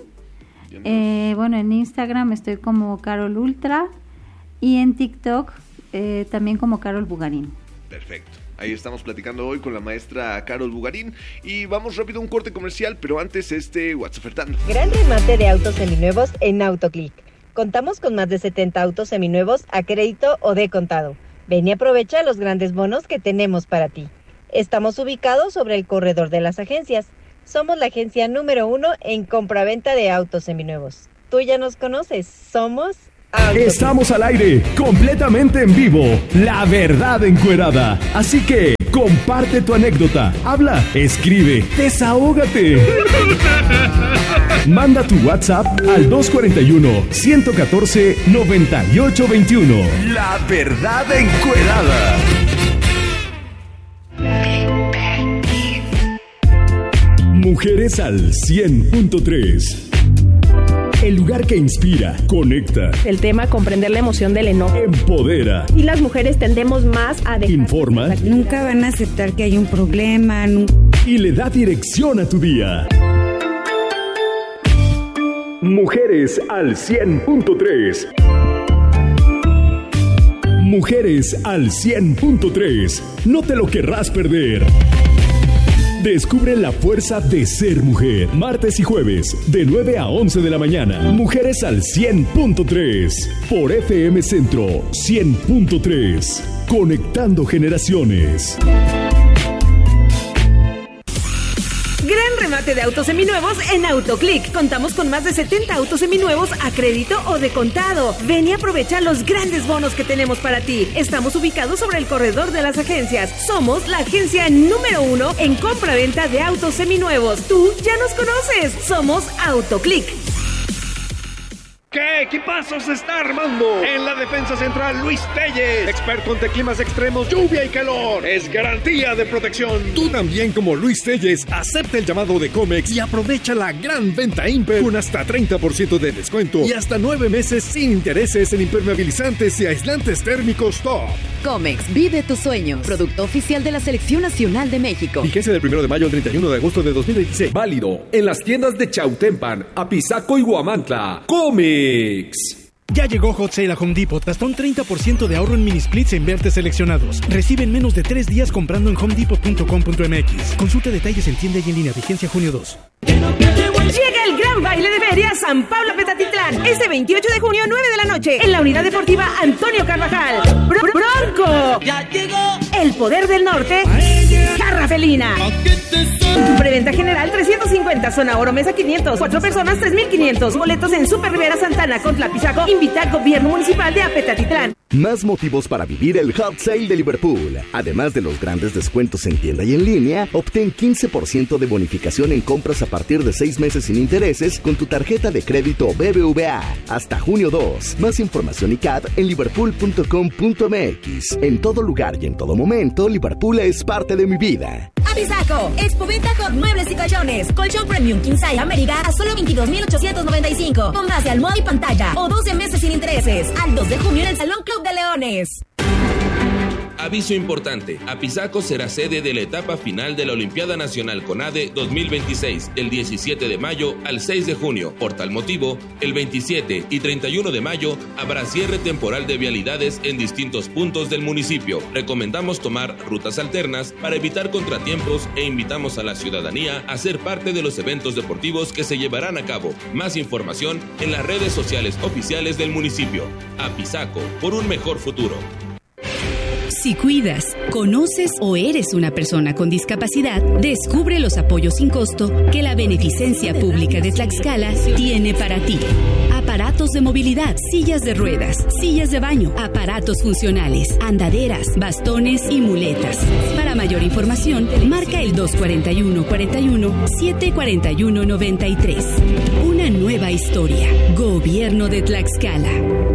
Eh, bueno, en Instagram estoy como Carol Ultra y en TikTok Eh, también como Carol Bugarín. Perfecto. Ahí estamos platicando hoy con la maestra Carol Bugarín y vamos rápido a un corte comercial, pero antes este WhatsApp ofertando. Gran remate de autos seminuevos en Autoclick. Contamos con más de setenta autos seminuevos a crédito o de contado. Ven y aprovecha los grandes bonos que tenemos para ti. Estamos ubicados sobre el corredor de las agencias. Somos la agencia número uno en compraventa de autos seminuevos. Tú ya nos conoces, somos... Estamos al aire, completamente en vivo, La Verdad Encuerada. Así que comparte tu anécdota, habla, escribe, desahógate. Manda tu WhatsApp al dos cuarenta y uno, ciento catorce, noventa y ocho veintiuno. La Verdad Encuerada. Mujeres al cien punto tres. El lugar que inspira, conecta. El tema, comprender la emoción del enojo. Empodera. Y las mujeres tendemos más a dejar... Informa. Nunca van a aceptar que hay un problema. Nunca... Y le da dirección a tu día. Mujeres al cien punto tres. Mujeres al cien punto tres. No te lo querrás perder. Descubre la fuerza de ser mujer. Martes y jueves, de nueve a once de la mañana. Mujeres al cien punto tres. Por F M Centro cien punto tres. Conectando generaciones. Gran remate de autos seminuevos en AutoClick. Contamos con más de setenta autos seminuevos a crédito o de contado. Ven y aprovecha los grandes bonos que tenemos para ti. Estamos ubicados sobre el corredor de las agencias. Somos la agencia número uno en compra-venta de autos seminuevos. Tú ya nos conoces. Somos AutoClick. ¿Qué equipazo se está armando? En la defensa central, Luis Telles, experto ante climas extremos, lluvia y calor. Es garantía de protección. Tú también, como Luis Telles, acepta el llamado de Comex y aprovecha la gran venta Imper con hasta treinta por ciento de descuento y hasta nueve meses sin intereses en impermeabilizantes y aislantes térmicos top. Comex, vive tus sueños. Producto oficial de la Selección Nacional de México. Vigencia del primero de mayo al treinta y uno de agosto de dos mil veintiséis. Válido en las tiendas de Chautempan, Apizaco y Huamantla. Comex. Ya llegó Hot Sale a Home Depot. Hasta un treinta por ciento de ahorro en mini splits e invertes seleccionados. Recibe en menos de tres días comprando en home depot punto com punto m x. Consulta detalles en tienda y en línea. Vigencia junio dos. Llega el gran baile de feria San Pablo Petatitlán. Este veintiocho de junio, nueve de la noche. En la unidad deportiva Antonio Carvajal. Bro- Bronco. Ya llegó. El poder del norte. Garra felina. Preventa general trescientos cincuenta. Zona oro mesa quinientos. Cuatro personas tres mil quinientos. Boletos en Super Rivera Santana con Tlapizaco. Invita al gobierno municipal de Apetatitlán. Más motivos para vivir el Hot Sale de Liverpool. Además de los grandes descuentos en tienda y en línea, obtén quince por ciento de bonificación en compras a partir de seis meses sin intereses con tu tarjeta de crédito B B V A. Hasta junio dos. Más información y C A D en liverpool punto com punto m x. En todo lugar y en todo momento, Liverpool es parte de mi vida. Apizaco, Expoventa Hot Muebles y Colchones. Colchón Premium King Size América a solo veintidós mil ochocientos noventa y cinco. Con base, almohada y pantalla. O doce meses sin intereses. Al dos de junio en el Salón Club de Leones. Aviso importante, Apizaco será sede de la etapa final de la Olimpiada Nacional CONADE dos mil veintiséis, del diecisiete de mayo al seis de junio. Por tal motivo, el veintisiete y treinta y uno de mayo habrá cierre temporal de vialidades en distintos puntos del municipio. Recomendamos tomar rutas alternas para evitar contratiempos e invitamos a la ciudadanía a ser parte de los eventos deportivos que se llevarán a cabo. Más información en las redes sociales oficiales del municipio. Apizaco, por un mejor futuro. Si cuidas, conoces o eres una persona con discapacidad, descubre los apoyos sin costo que la Beneficencia Pública de Tlaxcala tiene para ti. Aparatos de movilidad, sillas de ruedas, sillas de baño, aparatos funcionales, andaderas, bastones y muletas. Para mayor información, marca el dos cuatro uno, cuatro uno, siete cuatro uno, nueve tres. Una nueva historia. Gobierno de Tlaxcala.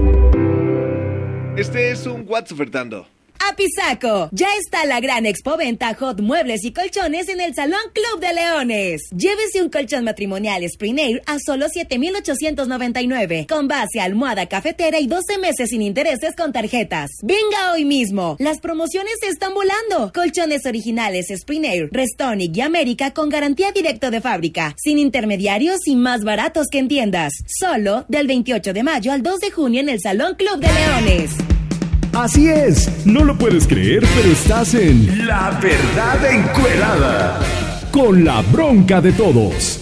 Este es un What's Ofertando. Apizaco, ya está la gran expoventa Hot Muebles y Colchones en el Salón Club de Leones. Llévese un colchón matrimonial Spring Air a solo siete mil ochocientos noventa y nueve, con base, almohada, cafetera y doce meses sin intereses con tarjetas. Venga hoy mismo, las promociones se están volando. Colchones originales Spring Air, Restonic y América con garantía directo de fábrica, sin intermediarios y más baratos que en tiendas. Solo del veintiocho de mayo al dos de junio en el Salón Club de Leones. Así es, no lo puedes creer, pero estás en La Verdad Encuerada, con la bronca de todos.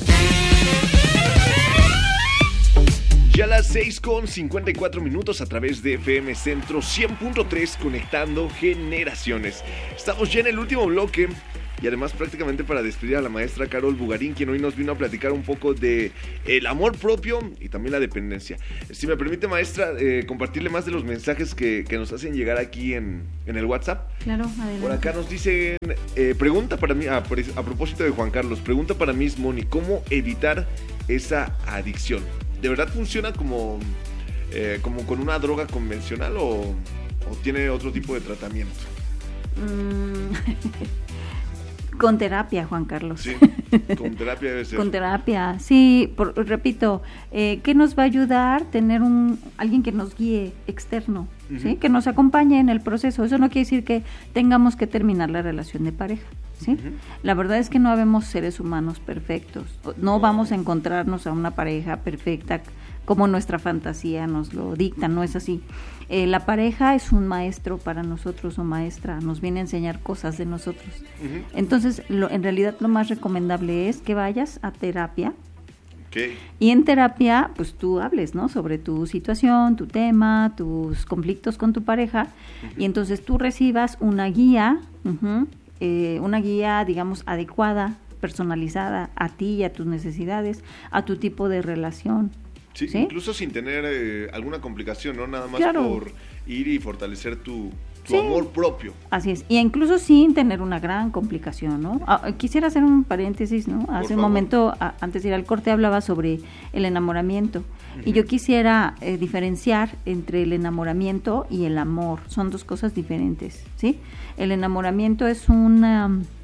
Ya a las seis con cincuenta y cuatro minutos a través de F M Centro cien punto tres, conectando generaciones. Estamos ya en el último bloque y además prácticamente para despedir a la maestra Carol Bugarín, quien hoy nos vino a platicar un poco de el amor propio y también la dependencia. Si me permite, maestra, eh, compartirle más de los mensajes que, que nos hacen llegar aquí en, en el WhatsApp. Claro, adelante. Por acá nos dicen, eh, pregunta para mí, a, a propósito de Juan Carlos, pregunta para Miss Moni, ¿cómo evitar esa adicción? ¿De verdad funciona como, eh, como con una droga convencional o, o tiene otro tipo de tratamiento? Mm. Con terapia, Juan Carlos. Sí, con terapia debe ser. Con terapia, sí, por, repito, eh, ¿qué nos va a ayudar? Tener un alguien que nos guíe externo, uh-huh. ¿sí? Que nos acompañe en el proceso. Eso no quiere decir que tengamos que terminar la relación de pareja, ¿sí? Uh-huh. La verdad es que no habemos seres humanos perfectos. No vamos a encontrarnos a una pareja perfecta como nuestra fantasía nos lo dicta, no es así. Eh, la pareja es un maestro para nosotros o maestra, nos viene a enseñar cosas de nosotros. Uh-huh. Entonces, lo, en realidad lo más recomendable es que vayas a terapia. Okay. Y en terapia, pues tú hables, ¿no? Sobre tu situación, tu tema, tus conflictos con tu pareja, uh-huh. y entonces tú recibas una guía, uh-huh, eh, una guía, digamos, adecuada, personalizada a ti y a tus necesidades, a tu tipo de relación. Sí, ¿sí? Incluso sin tener eh, alguna complicación, ¿no? Nada más claro. por ir y fortalecer tu, tu sí. amor propio. Así es, y incluso sin tener una gran complicación, ¿no? Ah, quisiera hacer un paréntesis, ¿no? Hace por un favor. momento, a, antes de ir al corte, hablaba sobre el enamoramiento. Uh-huh. Y yo quisiera eh, diferenciar entre el enamoramiento y el amor. Son dos cosas diferentes, ¿sí? El enamoramiento es una,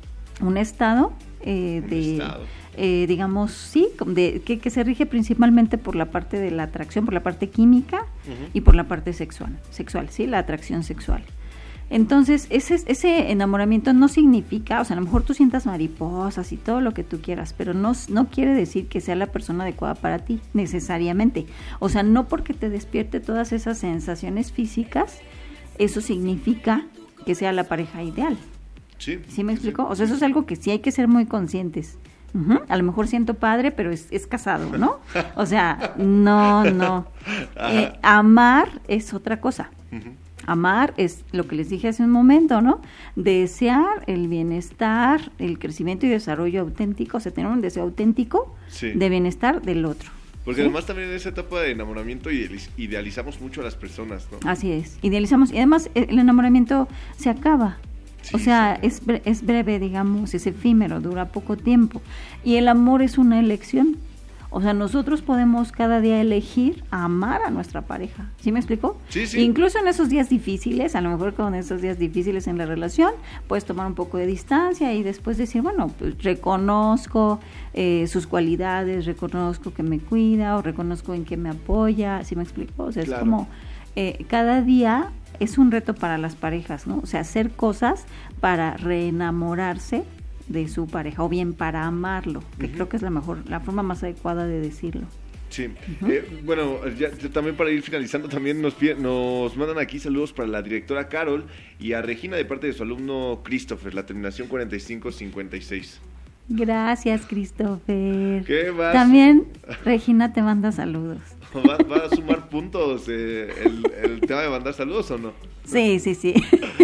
un estado eh, un de... estado. Eh, digamos, sí, de, que, que se rige principalmente por la parte de la atracción, por la parte química uh-huh. y por la parte sexual, sexual, sí, la atracción sexual. Entonces, ese, ese enamoramiento no significa, o sea, a lo mejor tú sientas mariposas y todo lo que tú quieras, pero no, no quiere decir que sea la persona adecuada para ti, necesariamente. O sea, no porque te despierte todas esas sensaciones físicas, eso significa que sea la pareja ideal. Sí. ¿Sí me sí, explico? sí. O sea, eso es algo que sí hay que ser muy conscientes. Uh-huh. A lo mejor siento padre, pero es, es casado, ¿no? O sea, no, no. Eh, amar es otra cosa. Uh-huh. Amar es lo que les dije hace un momento, ¿no? Desear el bienestar, el crecimiento y desarrollo auténtico, o sea, tener un deseo auténtico sí. de bienestar del otro. Porque ¿sí? además también en esa etapa de enamoramiento idealizamos mucho a las personas, ¿no? Así es, idealizamos. Y además el enamoramiento se acaba. Sí, o sea, sí. es, bre- es breve, digamos, es efímero, dura poco tiempo. Y el amor es una elección. O sea, nosotros podemos cada día elegir amar a nuestra pareja. ¿Sí me explico? Sí, sí. Incluso en esos días difíciles, a lo mejor con esos días difíciles en la relación, puedes tomar un poco de distancia y después decir, bueno, pues reconozco eh, sus cualidades, reconozco que me cuida o reconozco en que me apoya. ¿Sí me explico? O sea, claro. es como eh, cada día es un reto para las parejas, ¿no? O sea, hacer cosas para reenamorarse de su pareja o bien para amarlo, que uh-huh. creo que es la mejor, la forma más adecuada de decirlo. Sí, uh-huh. eh, bueno, ya, también para ir finalizando, también nos, nos mandan aquí saludos para la directora Carol y a Regina de parte de su alumno Christopher, la terminación cuarenta y cinco cincuenta y seis. Gracias, Christopher. ¿Qué vas? También Regina te manda saludos. ¿Va, va a sumar puntos eh, el, el tema de mandar saludos o no? Sí, sí, sí.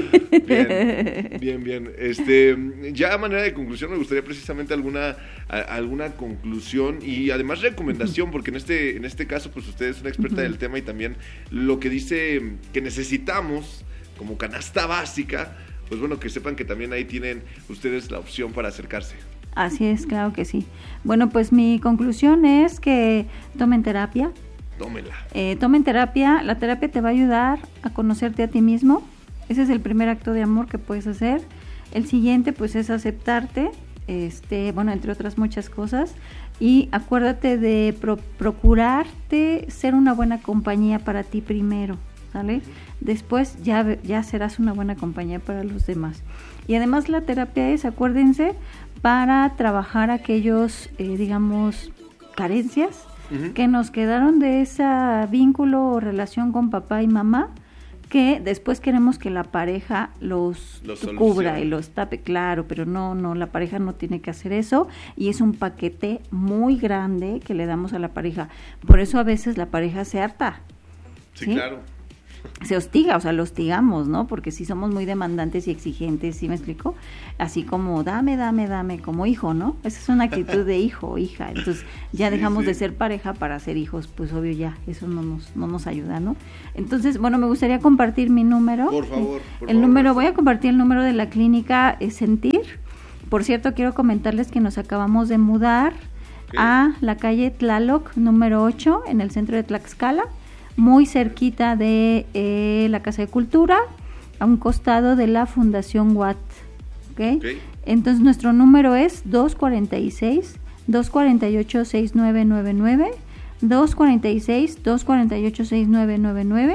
Bien, bien, bien. Este, ya a manera de conclusión me gustaría precisamente alguna a, alguna conclusión y además recomendación, porque en este en este caso pues usted es una experta uh-huh. del tema y también lo que dice que necesitamos como canasta básica, pues bueno, que sepan que también ahí tienen ustedes la opción para acercarse. Así es, claro que sí. Bueno, pues mi conclusión es que tomen terapia. Tómenla. Eh, tomen terapia. La terapia te va a ayudar a conocerte a ti mismo. Ese es el primer acto de amor que puedes hacer. El siguiente, pues, es aceptarte, este, bueno, entre otras muchas cosas. Y acuérdate de pro- procurarte ser una buena compañía para ti primero, ¿sale? Uh-huh. Después ya, ya serás una buena compañía para los demás. Y además la terapia es, acuérdense, para trabajar aquellos, eh, digamos, carencias uh-huh. que nos quedaron de ese vínculo o relación con papá y mamá, que después queremos que la pareja los, los cubra y los tape, claro, pero no, no, la pareja no tiene que hacer eso y es un paquete muy grande que le damos a la pareja. Por eso a veces la pareja se harta. Sí, ¿sí? Claro. Se hostiga, o sea, lo hostigamos, ¿no? Porque si somos muy demandantes y exigentes, ¿sí me explico? Así como dame, dame, dame, como hijo, ¿no? Esa es una actitud de hijo o hija. Entonces ya sí, dejamos sí. de ser pareja para ser hijos, pues obvio ya, eso no nos, no nos ayuda, ¿no? Entonces, bueno, me gustaría compartir mi número. Por favor, por El favor, número, gracias. voy a compartir el número de la clínica eh, Sentir. Por cierto, quiero comentarles que nos acabamos de mudar okay. a la calle Tlaloc, número ocho, en el centro de Tlaxcala, muy cerquita de eh, la Casa de Cultura, a un costado de la Fundación Watt. ¿Okay? Okay. Entonces nuestro número es dos cuarenta y seis, dos cuarenta y ocho, sesenta y nueve noventa y nueve, dos cuarenta y seis, dos cuarenta y ocho, sesenta y nueve noventa y nueve.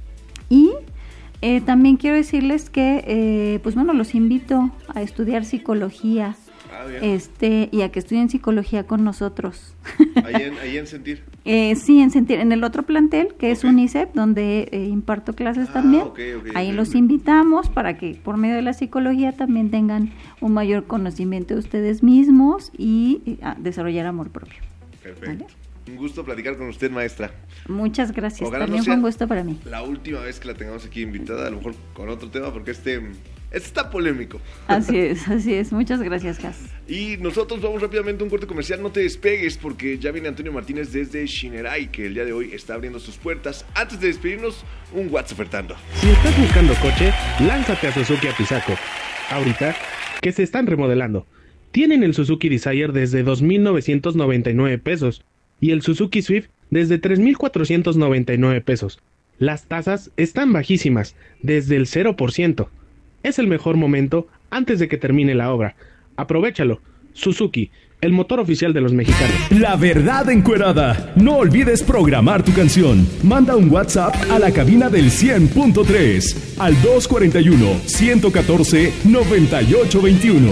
Y eh, también quiero decirles que, eh, pues bueno, los invito a estudiar psicología. Ah, bien. Este, y a que estudien psicología con nosotros. Ahí en, ahí en Sentir. Eh, sí, en Sentir, en el otro plantel, que okay. es UNICEF, donde eh, imparto clases ah, también. Okay, okay, ahí okay, los okay. invitamos para que por medio de la psicología también tengan un mayor conocimiento de ustedes mismos y eh, desarrollar amor propio. Perfecto. ¿Vale? Un gusto platicar con usted, maestra. Muchas gracias, Ojalá también no fue un gusto para mí. La última vez que la tengamos aquí invitada, a lo mejor con otro tema, porque este, este está polémico. Así es, así es. Muchas gracias, Cas. Y nosotros vamos rápidamente a un corte comercial. No te despegues porque ya viene Antonio Martínez desde Shinerai, que el día de hoy está abriendo sus puertas. Antes de despedirnos, un WhatsApp ofertando. Si estás buscando coche, lánzate a Suzuki Apizaco. Ahorita, que se están remodelando. Tienen el Suzuki Desire desde dos mil novecientos noventa y nueve pesos y el Suzuki Swift desde tres mil cuatrocientos noventa y nueve pesos. Las tasas están bajísimas, desde el cero por ciento. Es el mejor momento antes de que termine la obra. Aprovechalo. Suzuki, el motor oficial de los mexicanos. La verdad encuerada. No olvides programar tu canción. Manda un WhatsApp a la cabina del cien punto tres al dos cuarenta y uno, ciento catorce, noventa y ocho veintiuno.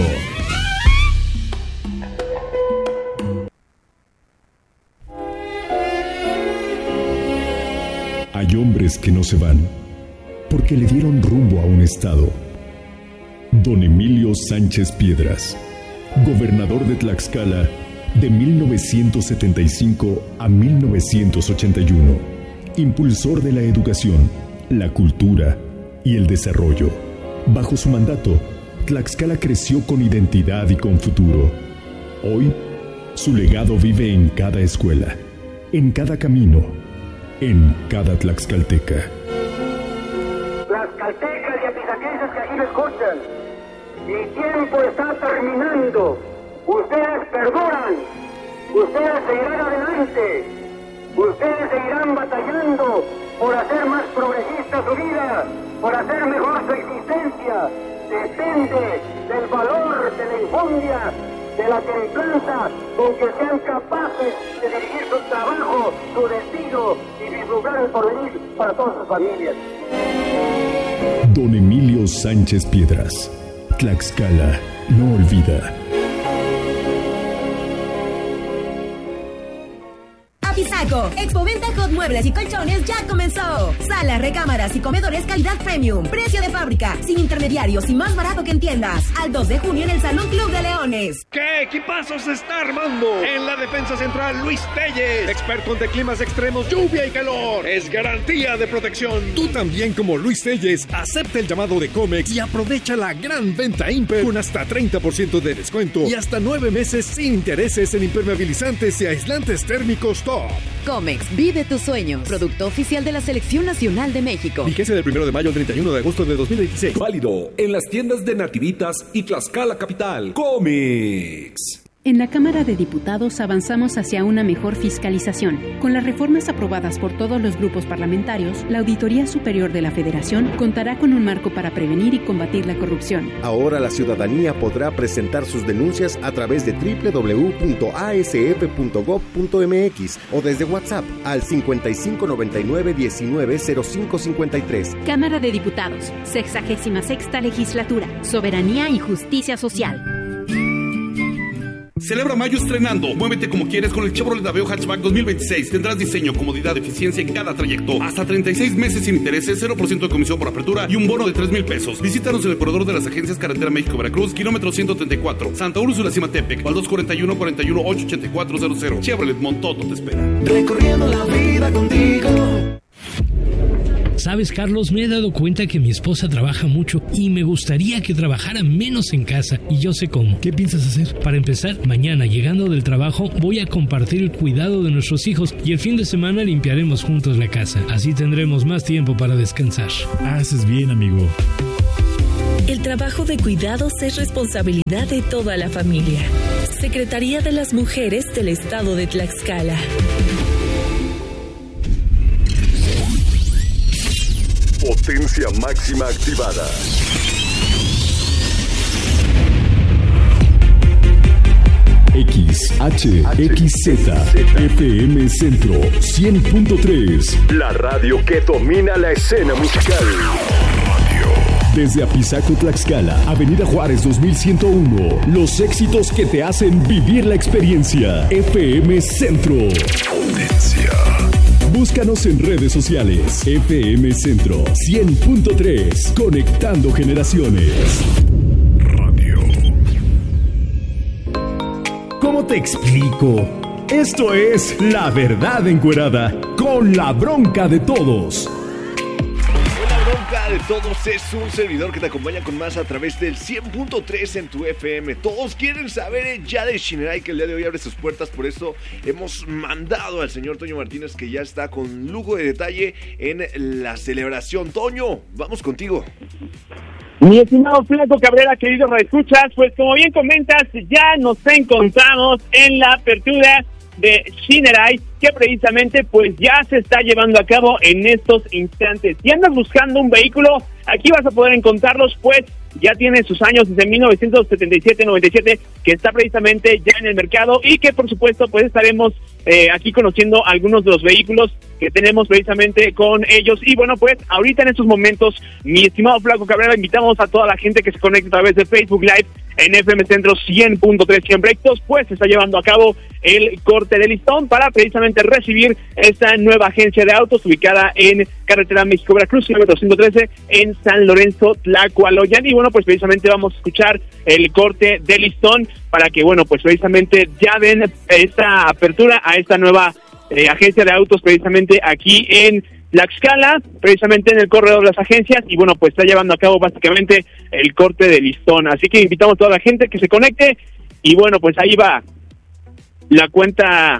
Hay hombres que no se van porque le dieron rumbo a un estado. Don Emilio Sánchez Piedras, gobernador de Tlaxcala de mil novecientos setenta y cinco a mil novecientos ochenta y uno, impulsor de la educación, la cultura y el desarrollo. Bajo su mandato, Tlaxcala creció con identidad y con futuro. Hoy, su legado vive en cada escuela, en cada camino, en cada tlaxcalteca. Tlaxcaltecas y apizaquenses que aquí me escuchan, el tiempo está terminando. Ustedes perduran, ustedes seguirán adelante, ustedes seguirán batallando por hacer más progresista su vida, por hacer mejor su existencia. Depende del valor, de la enjundia, de la templanza con que sean capaces de dirigir su trabajo, su destino y vislumbrar el porvenir para todas sus familias. Don Emilio Sánchez Piedras, Tlaxcala no olvida. Apizaco, Expoventa Hot Muebles y Colchones ya comenzó. Salas, recámaras y comedores calidad premium. Precio de fábrica, sin intermediarios y más barato que en tiendas. Al dos de junio en el Salón Club de Leones. ¿Qué equipazo se está armando? En la defensa central, Luis Telles, experto ante climas extremos, lluvia y calor. Es garantía de protección. Tú también, como Luis Telles, acepta el llamado de Comex y aprovecha la gran venta Imper con hasta treinta por ciento de descuento y hasta nueve meses sin intereses en impermeabilizantes y aislantes térmicos Top. Comex, vive tus sueños. Producto oficial de la Selección Nacional de México. Vigencia del primero de mayo al treinta y uno de agosto de dos mil veintiséis. Válido en las tiendas de Nativitas y Tlaxcala Capital. Comex. En la Cámara de Diputados avanzamos hacia una mejor fiscalización. Con las reformas aprobadas por todos los grupos parlamentarios, la Auditoría Superior de la Federación contará con un marco para prevenir y combatir la corrupción. Ahora la ciudadanía podrá presentar sus denuncias a través de doble u doble u doble u punto a s f punto gob punto m x o desde WhatsApp al cincuenta y cinco noventa y nueve diecinueve cero cinco cincuenta y tres. Cámara de Diputados, sexagésima sexta legislatura, soberanía y justicia social. Celebra mayo estrenando. Muévete como quieres con el Chevrolet Aveo Hatchback dos mil veintiséis. Tendrás diseño, comodidad, eficiencia en cada trayecto. Hasta treinta y seis meses sin intereses, cero por ciento de comisión por apertura y un bono de tres mil pesos. Visítanos en el corredor de las agencias Carretera México-Veracruz, kilómetro ciento treinta y cuatro. Santa Úrsula, Cimatepec, al dos cuarenta y uno, cuarenta y uno, ocho ochenta y cuatro cero cero. Chevrolet Montoto te espera. Recorriendo la vida contigo. Sabes, Carlos, me he dado cuenta que mi esposa trabaja mucho y me gustaría que trabajara menos en casa, y yo sé cómo. ¿Qué piensas hacer? Para empezar, mañana llegando del trabajo voy a compartir el cuidado de nuestros hijos y el fin de semana limpiaremos juntos la casa. Así tendremos más tiempo para descansar. Haces bien, amigo. El trabajo de cuidados es responsabilidad de toda la familia. Secretaría de las Mujeres del Estado de Tlaxcala. Potencia máxima activada. X H X Z F M Centro cien punto tres. La radio que domina la escena musical. Radio Desde Apizaco, Tlaxcala, Avenida Juárez dos mil ciento uno. Los éxitos que te hacen vivir la experiencia. F M Centro. Potencia. Búscanos en redes sociales. F M Centro cien punto tres. Conectando generaciones. Radio. ¿Cómo te explico? Esto es La Verdad Encuerada, con la bronca de todos. La bronca de todos es un servidor que te acompaña con más a través del cien punto tres en tu F M. Todos quieren saber ya de Shinerai, que el día de hoy abre sus puertas. Por eso hemos mandado al señor Toño Martínez, que ya está con lujo de detalle en la celebración. Toño, vamos contigo. Mi estimado Flaco Cabrera, queridos radioescuchas, pues como bien comentas, ya nos encontramos en la apertura de Shinerai, que precisamente pues ya se está llevando a cabo en estos instantes. Si andas buscando un vehículo, aquí vas a poder encontrarlos, pues ya tiene sus años desde mil novecientos setenta y siete noventa y siete, que está precisamente ya en el mercado, y que por supuesto pues estaremos eh, aquí conociendo algunos de los vehículos que tenemos precisamente con ellos. Y bueno, pues ahorita en estos momentos, mi estimado Flaco Cabrera, invitamos a toda la gente que se conecte a través de Facebook Live en F M Centro cien punto tres Siempre Éxitos, pues se está llevando a cabo el corte de listón para precisamente recibir esta nueva agencia de autos ubicada en Carretera México-Veracruz, kilómetro ciento trece, en San Lorenzo, Tlacualoyan. Y bueno, pues precisamente vamos a escuchar el corte de listón para que, bueno, pues precisamente ya den esta apertura a esta nueva eh, agencia de autos precisamente aquí en Tlaxcala, precisamente en el corredor de las agencias. Y bueno, pues está llevando a cabo básicamente el corte de listón. Así que invitamos a toda la gente que se conecte. Y bueno, pues ahí va la cuenta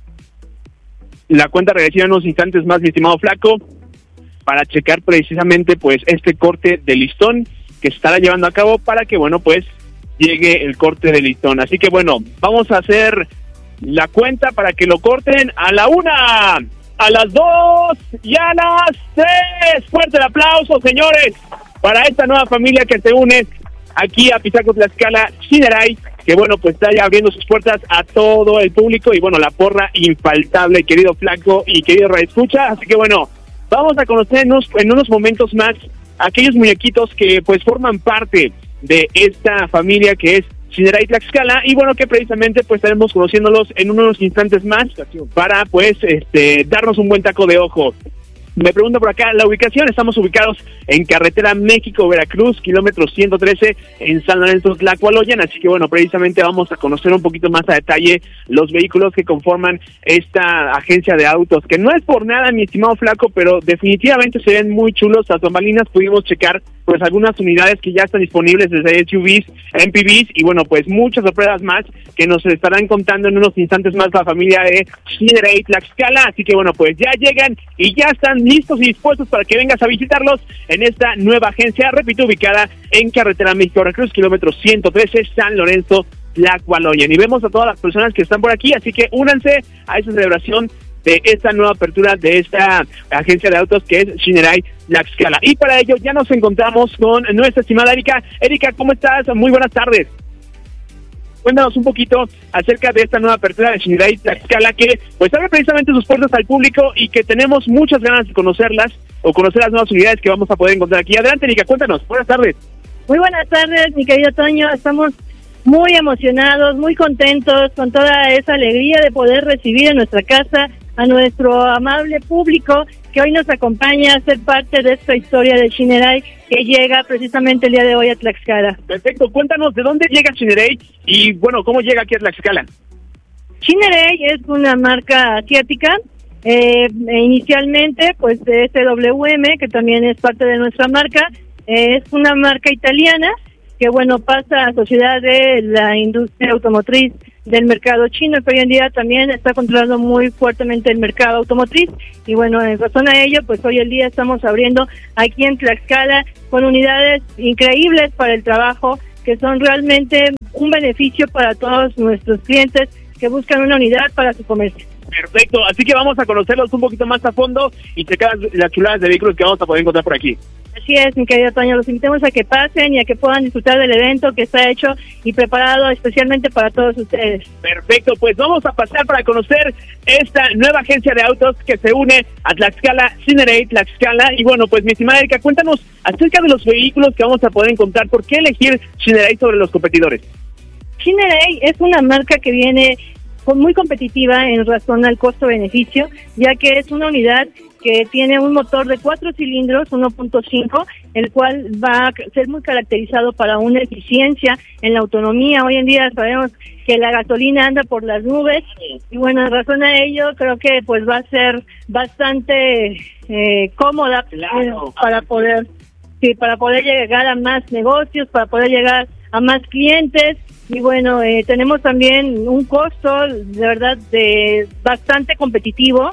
la cuenta regresiva en unos instantes más, mi estimado Flaco, para checar precisamente pues este corte de listón que se estará llevando a cabo para que, bueno, pues llegue el corte de listón. Así que bueno, vamos a hacer la cuenta para que lo corten a la una, a las dos y a las tres. Fuerte el aplauso, señores, para esta nueva familia que se une aquí a Apizaco, Tlaxcala, Shinerai, que bueno, pues está ya abriendo sus puertas a todo el público. Y bueno, la porra infaltable, querido Flaco y querido radioescucha. Así que bueno, vamos a conocernos en unos momentos más aquellos muñequitos que pues forman parte de esta familia que es Shinerai Tlaxcala. Y bueno, que precisamente pues estaremos conociéndolos en unos instantes más para pues este darnos un buen taco de ojo. Me pregunto por acá la ubicación. Estamos ubicados en Carretera México-Veracruz, kilómetro ciento trece, en San Lorenzo, Tlacualoyan. Así que bueno, precisamente vamos a conocer un poquito más a detalle los vehículos que conforman esta agencia de autos, que no es por nada, mi estimado Flaco, pero definitivamente se ven muy chulos. Las bambalinas pudimos checar pues algunas unidades que ya están disponibles desde S U Vs, M P Vs, y bueno, pues muchas sorpresas más que nos estarán contando en unos instantes más la familia de Shinerai Tlaxcala. Así que bueno, pues ya llegan y ya están listos y dispuestos para que vengas a visitarlos en esta nueva agencia, repito, ubicada en Carretera México-Veracruz, kilómetro ciento trece, San Lorenzo, Tlacualoyan. Y vemos a todas las personas que están por aquí, así que únanse a esta celebración de esta nueva apertura de esta agencia de autos que es Shinerai Tlaxcala. Y para ello ya nos encontramos con nuestra estimada Erika. Erika, ¿cómo estás? Muy buenas tardes. Cuéntanos un poquito acerca de esta nueva apertura de Shinerai Tlaxcala, que pues abre precisamente sus puertas al público y que tenemos muchas ganas de conocerlas o conocer las nuevas unidades que vamos a poder encontrar aquí. Adelante, Erika, cuéntanos. Buenas tardes. Muy buenas tardes, mi querido Toño. Estamos muy emocionados, muy contentos, con toda esa alegría de poder recibir en nuestra casa a nuestro amable público que hoy nos acompaña a ser parte de esta historia de Shinerai que llega precisamente el día de hoy a Tlaxcala. Perfecto, cuéntanos de dónde llega Shinerai y bueno, cómo llega aquí a Tlaxcala. Shinerai es una marca asiática, eh, inicialmente pues de S W M, que también es parte de nuestra marca, eh, es una marca italiana que bueno pasa a sociedad de la industria automotriz del mercado chino, que hoy en día también está controlando muy fuertemente el mercado automotriz. Y bueno, en razón a ello, pues hoy en día estamos abriendo aquí en Tlaxcala con unidades increíbles para el trabajo, que son realmente un beneficio para todos nuestros clientes que buscan una unidad para su comercio. Perfecto, así que vamos a conocerlos un poquito más a fondo y checar las chuladas de vehículos que vamos a poder encontrar por aquí. Así es, mi querido Toño, los invitamos a que pasen y a que puedan disfrutar del evento que está hecho y preparado especialmente para todos ustedes. Perfecto, pues vamos a pasar para conocer esta nueva agencia de autos que se une a Tlaxcala, Cineray Tlaxcala. Y bueno, pues mi estimada Erika, cuéntanos acerca de los vehículos que vamos a poder encontrar. ¿Por qué elegir Cineray sobre los competidores? Cineray es una marca que viene muy competitiva en razón al costo-beneficio, ya que es una unidad que tiene un motor de cuatro cilindros, uno punto cinco, el cual va a ser muy caracterizado para una eficiencia en la autonomía. Hoy en día sabemos que la gasolina anda por las nubes y bueno, en razón a ello creo que pues va a ser bastante eh, cómoda claro. eh, para poder sí, para poder llegar a más negocios, para poder llegar a más clientes. Y bueno, eh, tenemos también un costo, de verdad, de bastante competitivo.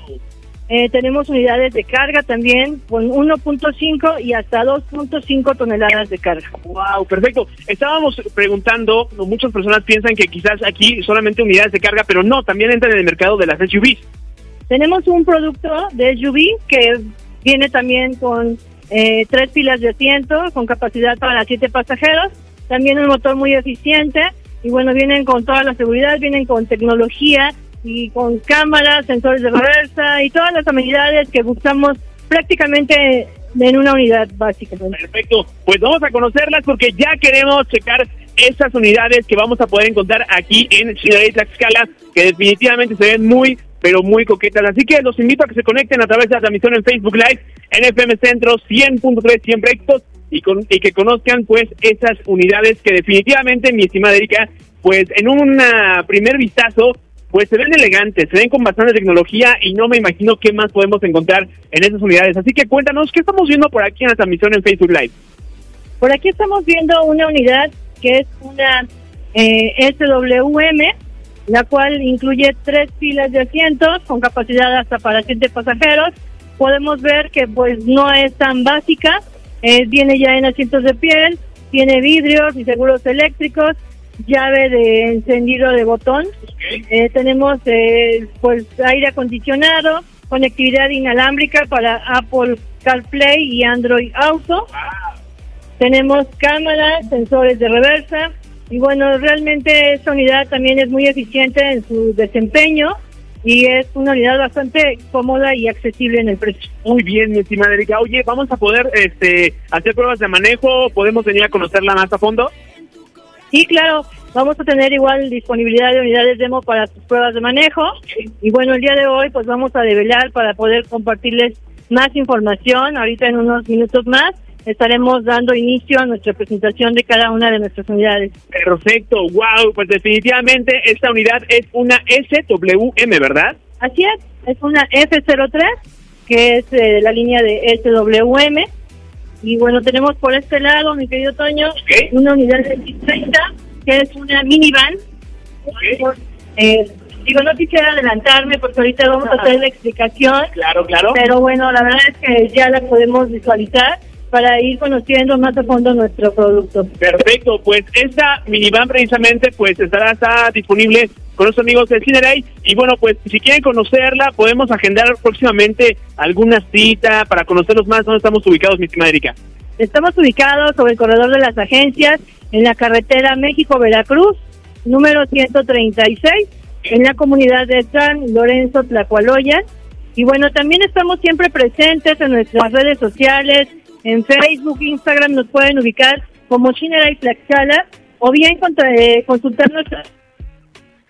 Eh, tenemos unidades de carga también con uno punto cinco y hasta dos punto cinco toneladas de carga. Wow, perfecto. Estábamos preguntando, muchas personas piensan que quizás aquí solamente unidades de carga, pero no, también entran en el mercado de las S U Vs. Tenemos un producto de S U V que viene también con eh, tres filas de asiento, con capacidad para siete pasajeros. También un motor muy eficiente y bueno, vienen con toda la seguridad, vienen con tecnología y con cámaras, sensores de reversa y todas las amenidades que buscamos prácticamente en una unidad básica. Perfecto, pues vamos a conocerlas porque ya queremos checar estas unidades que vamos a poder encontrar aquí en Cineray Tlaxcala, que definitivamente se ven muy, pero muy coquetas. Así que los invito a que se conecten a través de la transmisión en Facebook Live, en F M Centro cien punto tres, siempre éxitos. Y, con, y que conozcan pues esas unidades que definitivamente, mi estimada Erika, pues en un primer vistazo pues se ven elegantes, se ven con bastante tecnología y no me imagino qué más podemos encontrar en esas unidades. Así que cuéntanos, ¿qué estamos viendo por aquí en la transmisión en Facebook Live? Por aquí estamos viendo una unidad que es una eh, S W M, la cual incluye tres filas de asientos con capacidad hasta para siete pasajeros. Podemos ver que pues no es tan básica. Eh, viene ya en asientos de piel, tiene vidrios y seguros eléctricos, llave de encendido de botón, okay. eh, tenemos eh, pues aire acondicionado, conectividad inalámbrica para Apple CarPlay y Android Auto, wow. Tenemos cámaras, sensores de reversa y bueno, realmente esta unidad también es muy eficiente en su desempeño y es una unidad bastante cómoda y accesible en el precio. Muy bien, mi estimada Erika. Oye, ¿vamos a poder este, hacer pruebas de manejo? ¿Podemos venir a conocerla más a fondo? Sí, claro. Vamos a tener igual disponibilidad de unidades demo para sus pruebas de manejo. Okay. Y bueno, el día de hoy pues vamos a develar para poder compartirles más información. Ahorita en unos minutos más estaremos dando inicio a nuestra presentación de cada una de nuestras unidades. Perfecto, wow, pues definitivamente esta unidad es una S W M, ¿verdad? Así es, es una F cero tres, que es eh, la línea de S W M. Y bueno, tenemos por este lado, mi querido Toño, okay. una unidad de treinta, que es una minivan. Okay. Eh, digo, no quisiera adelantarme porque ahorita vamos a hacer la explicación. Claro, claro. Pero bueno, la verdad es que ya la podemos visualizar para ir conociendo más a fondo nuestro producto. Perfecto, pues esta minivan precisamente pues estará, está disponible con los amigos de Cineray y bueno, pues si quieren conocerla podemos agendar próximamente alguna cita para conocerlos más. ¿Dónde estamos ubicados, mi estimada Erika? Estamos ubicados sobre el corredor de las agencias en la carretera México-Veracruz, número ciento treinta y seis, en la comunidad de San Lorenzo Tlacualoyan. Y bueno, también estamos siempre presentes en nuestras redes sociales. En Facebook, Instagram nos pueden ubicar como Cineray Tlaxcala o bien contra, eh, consultar nuestras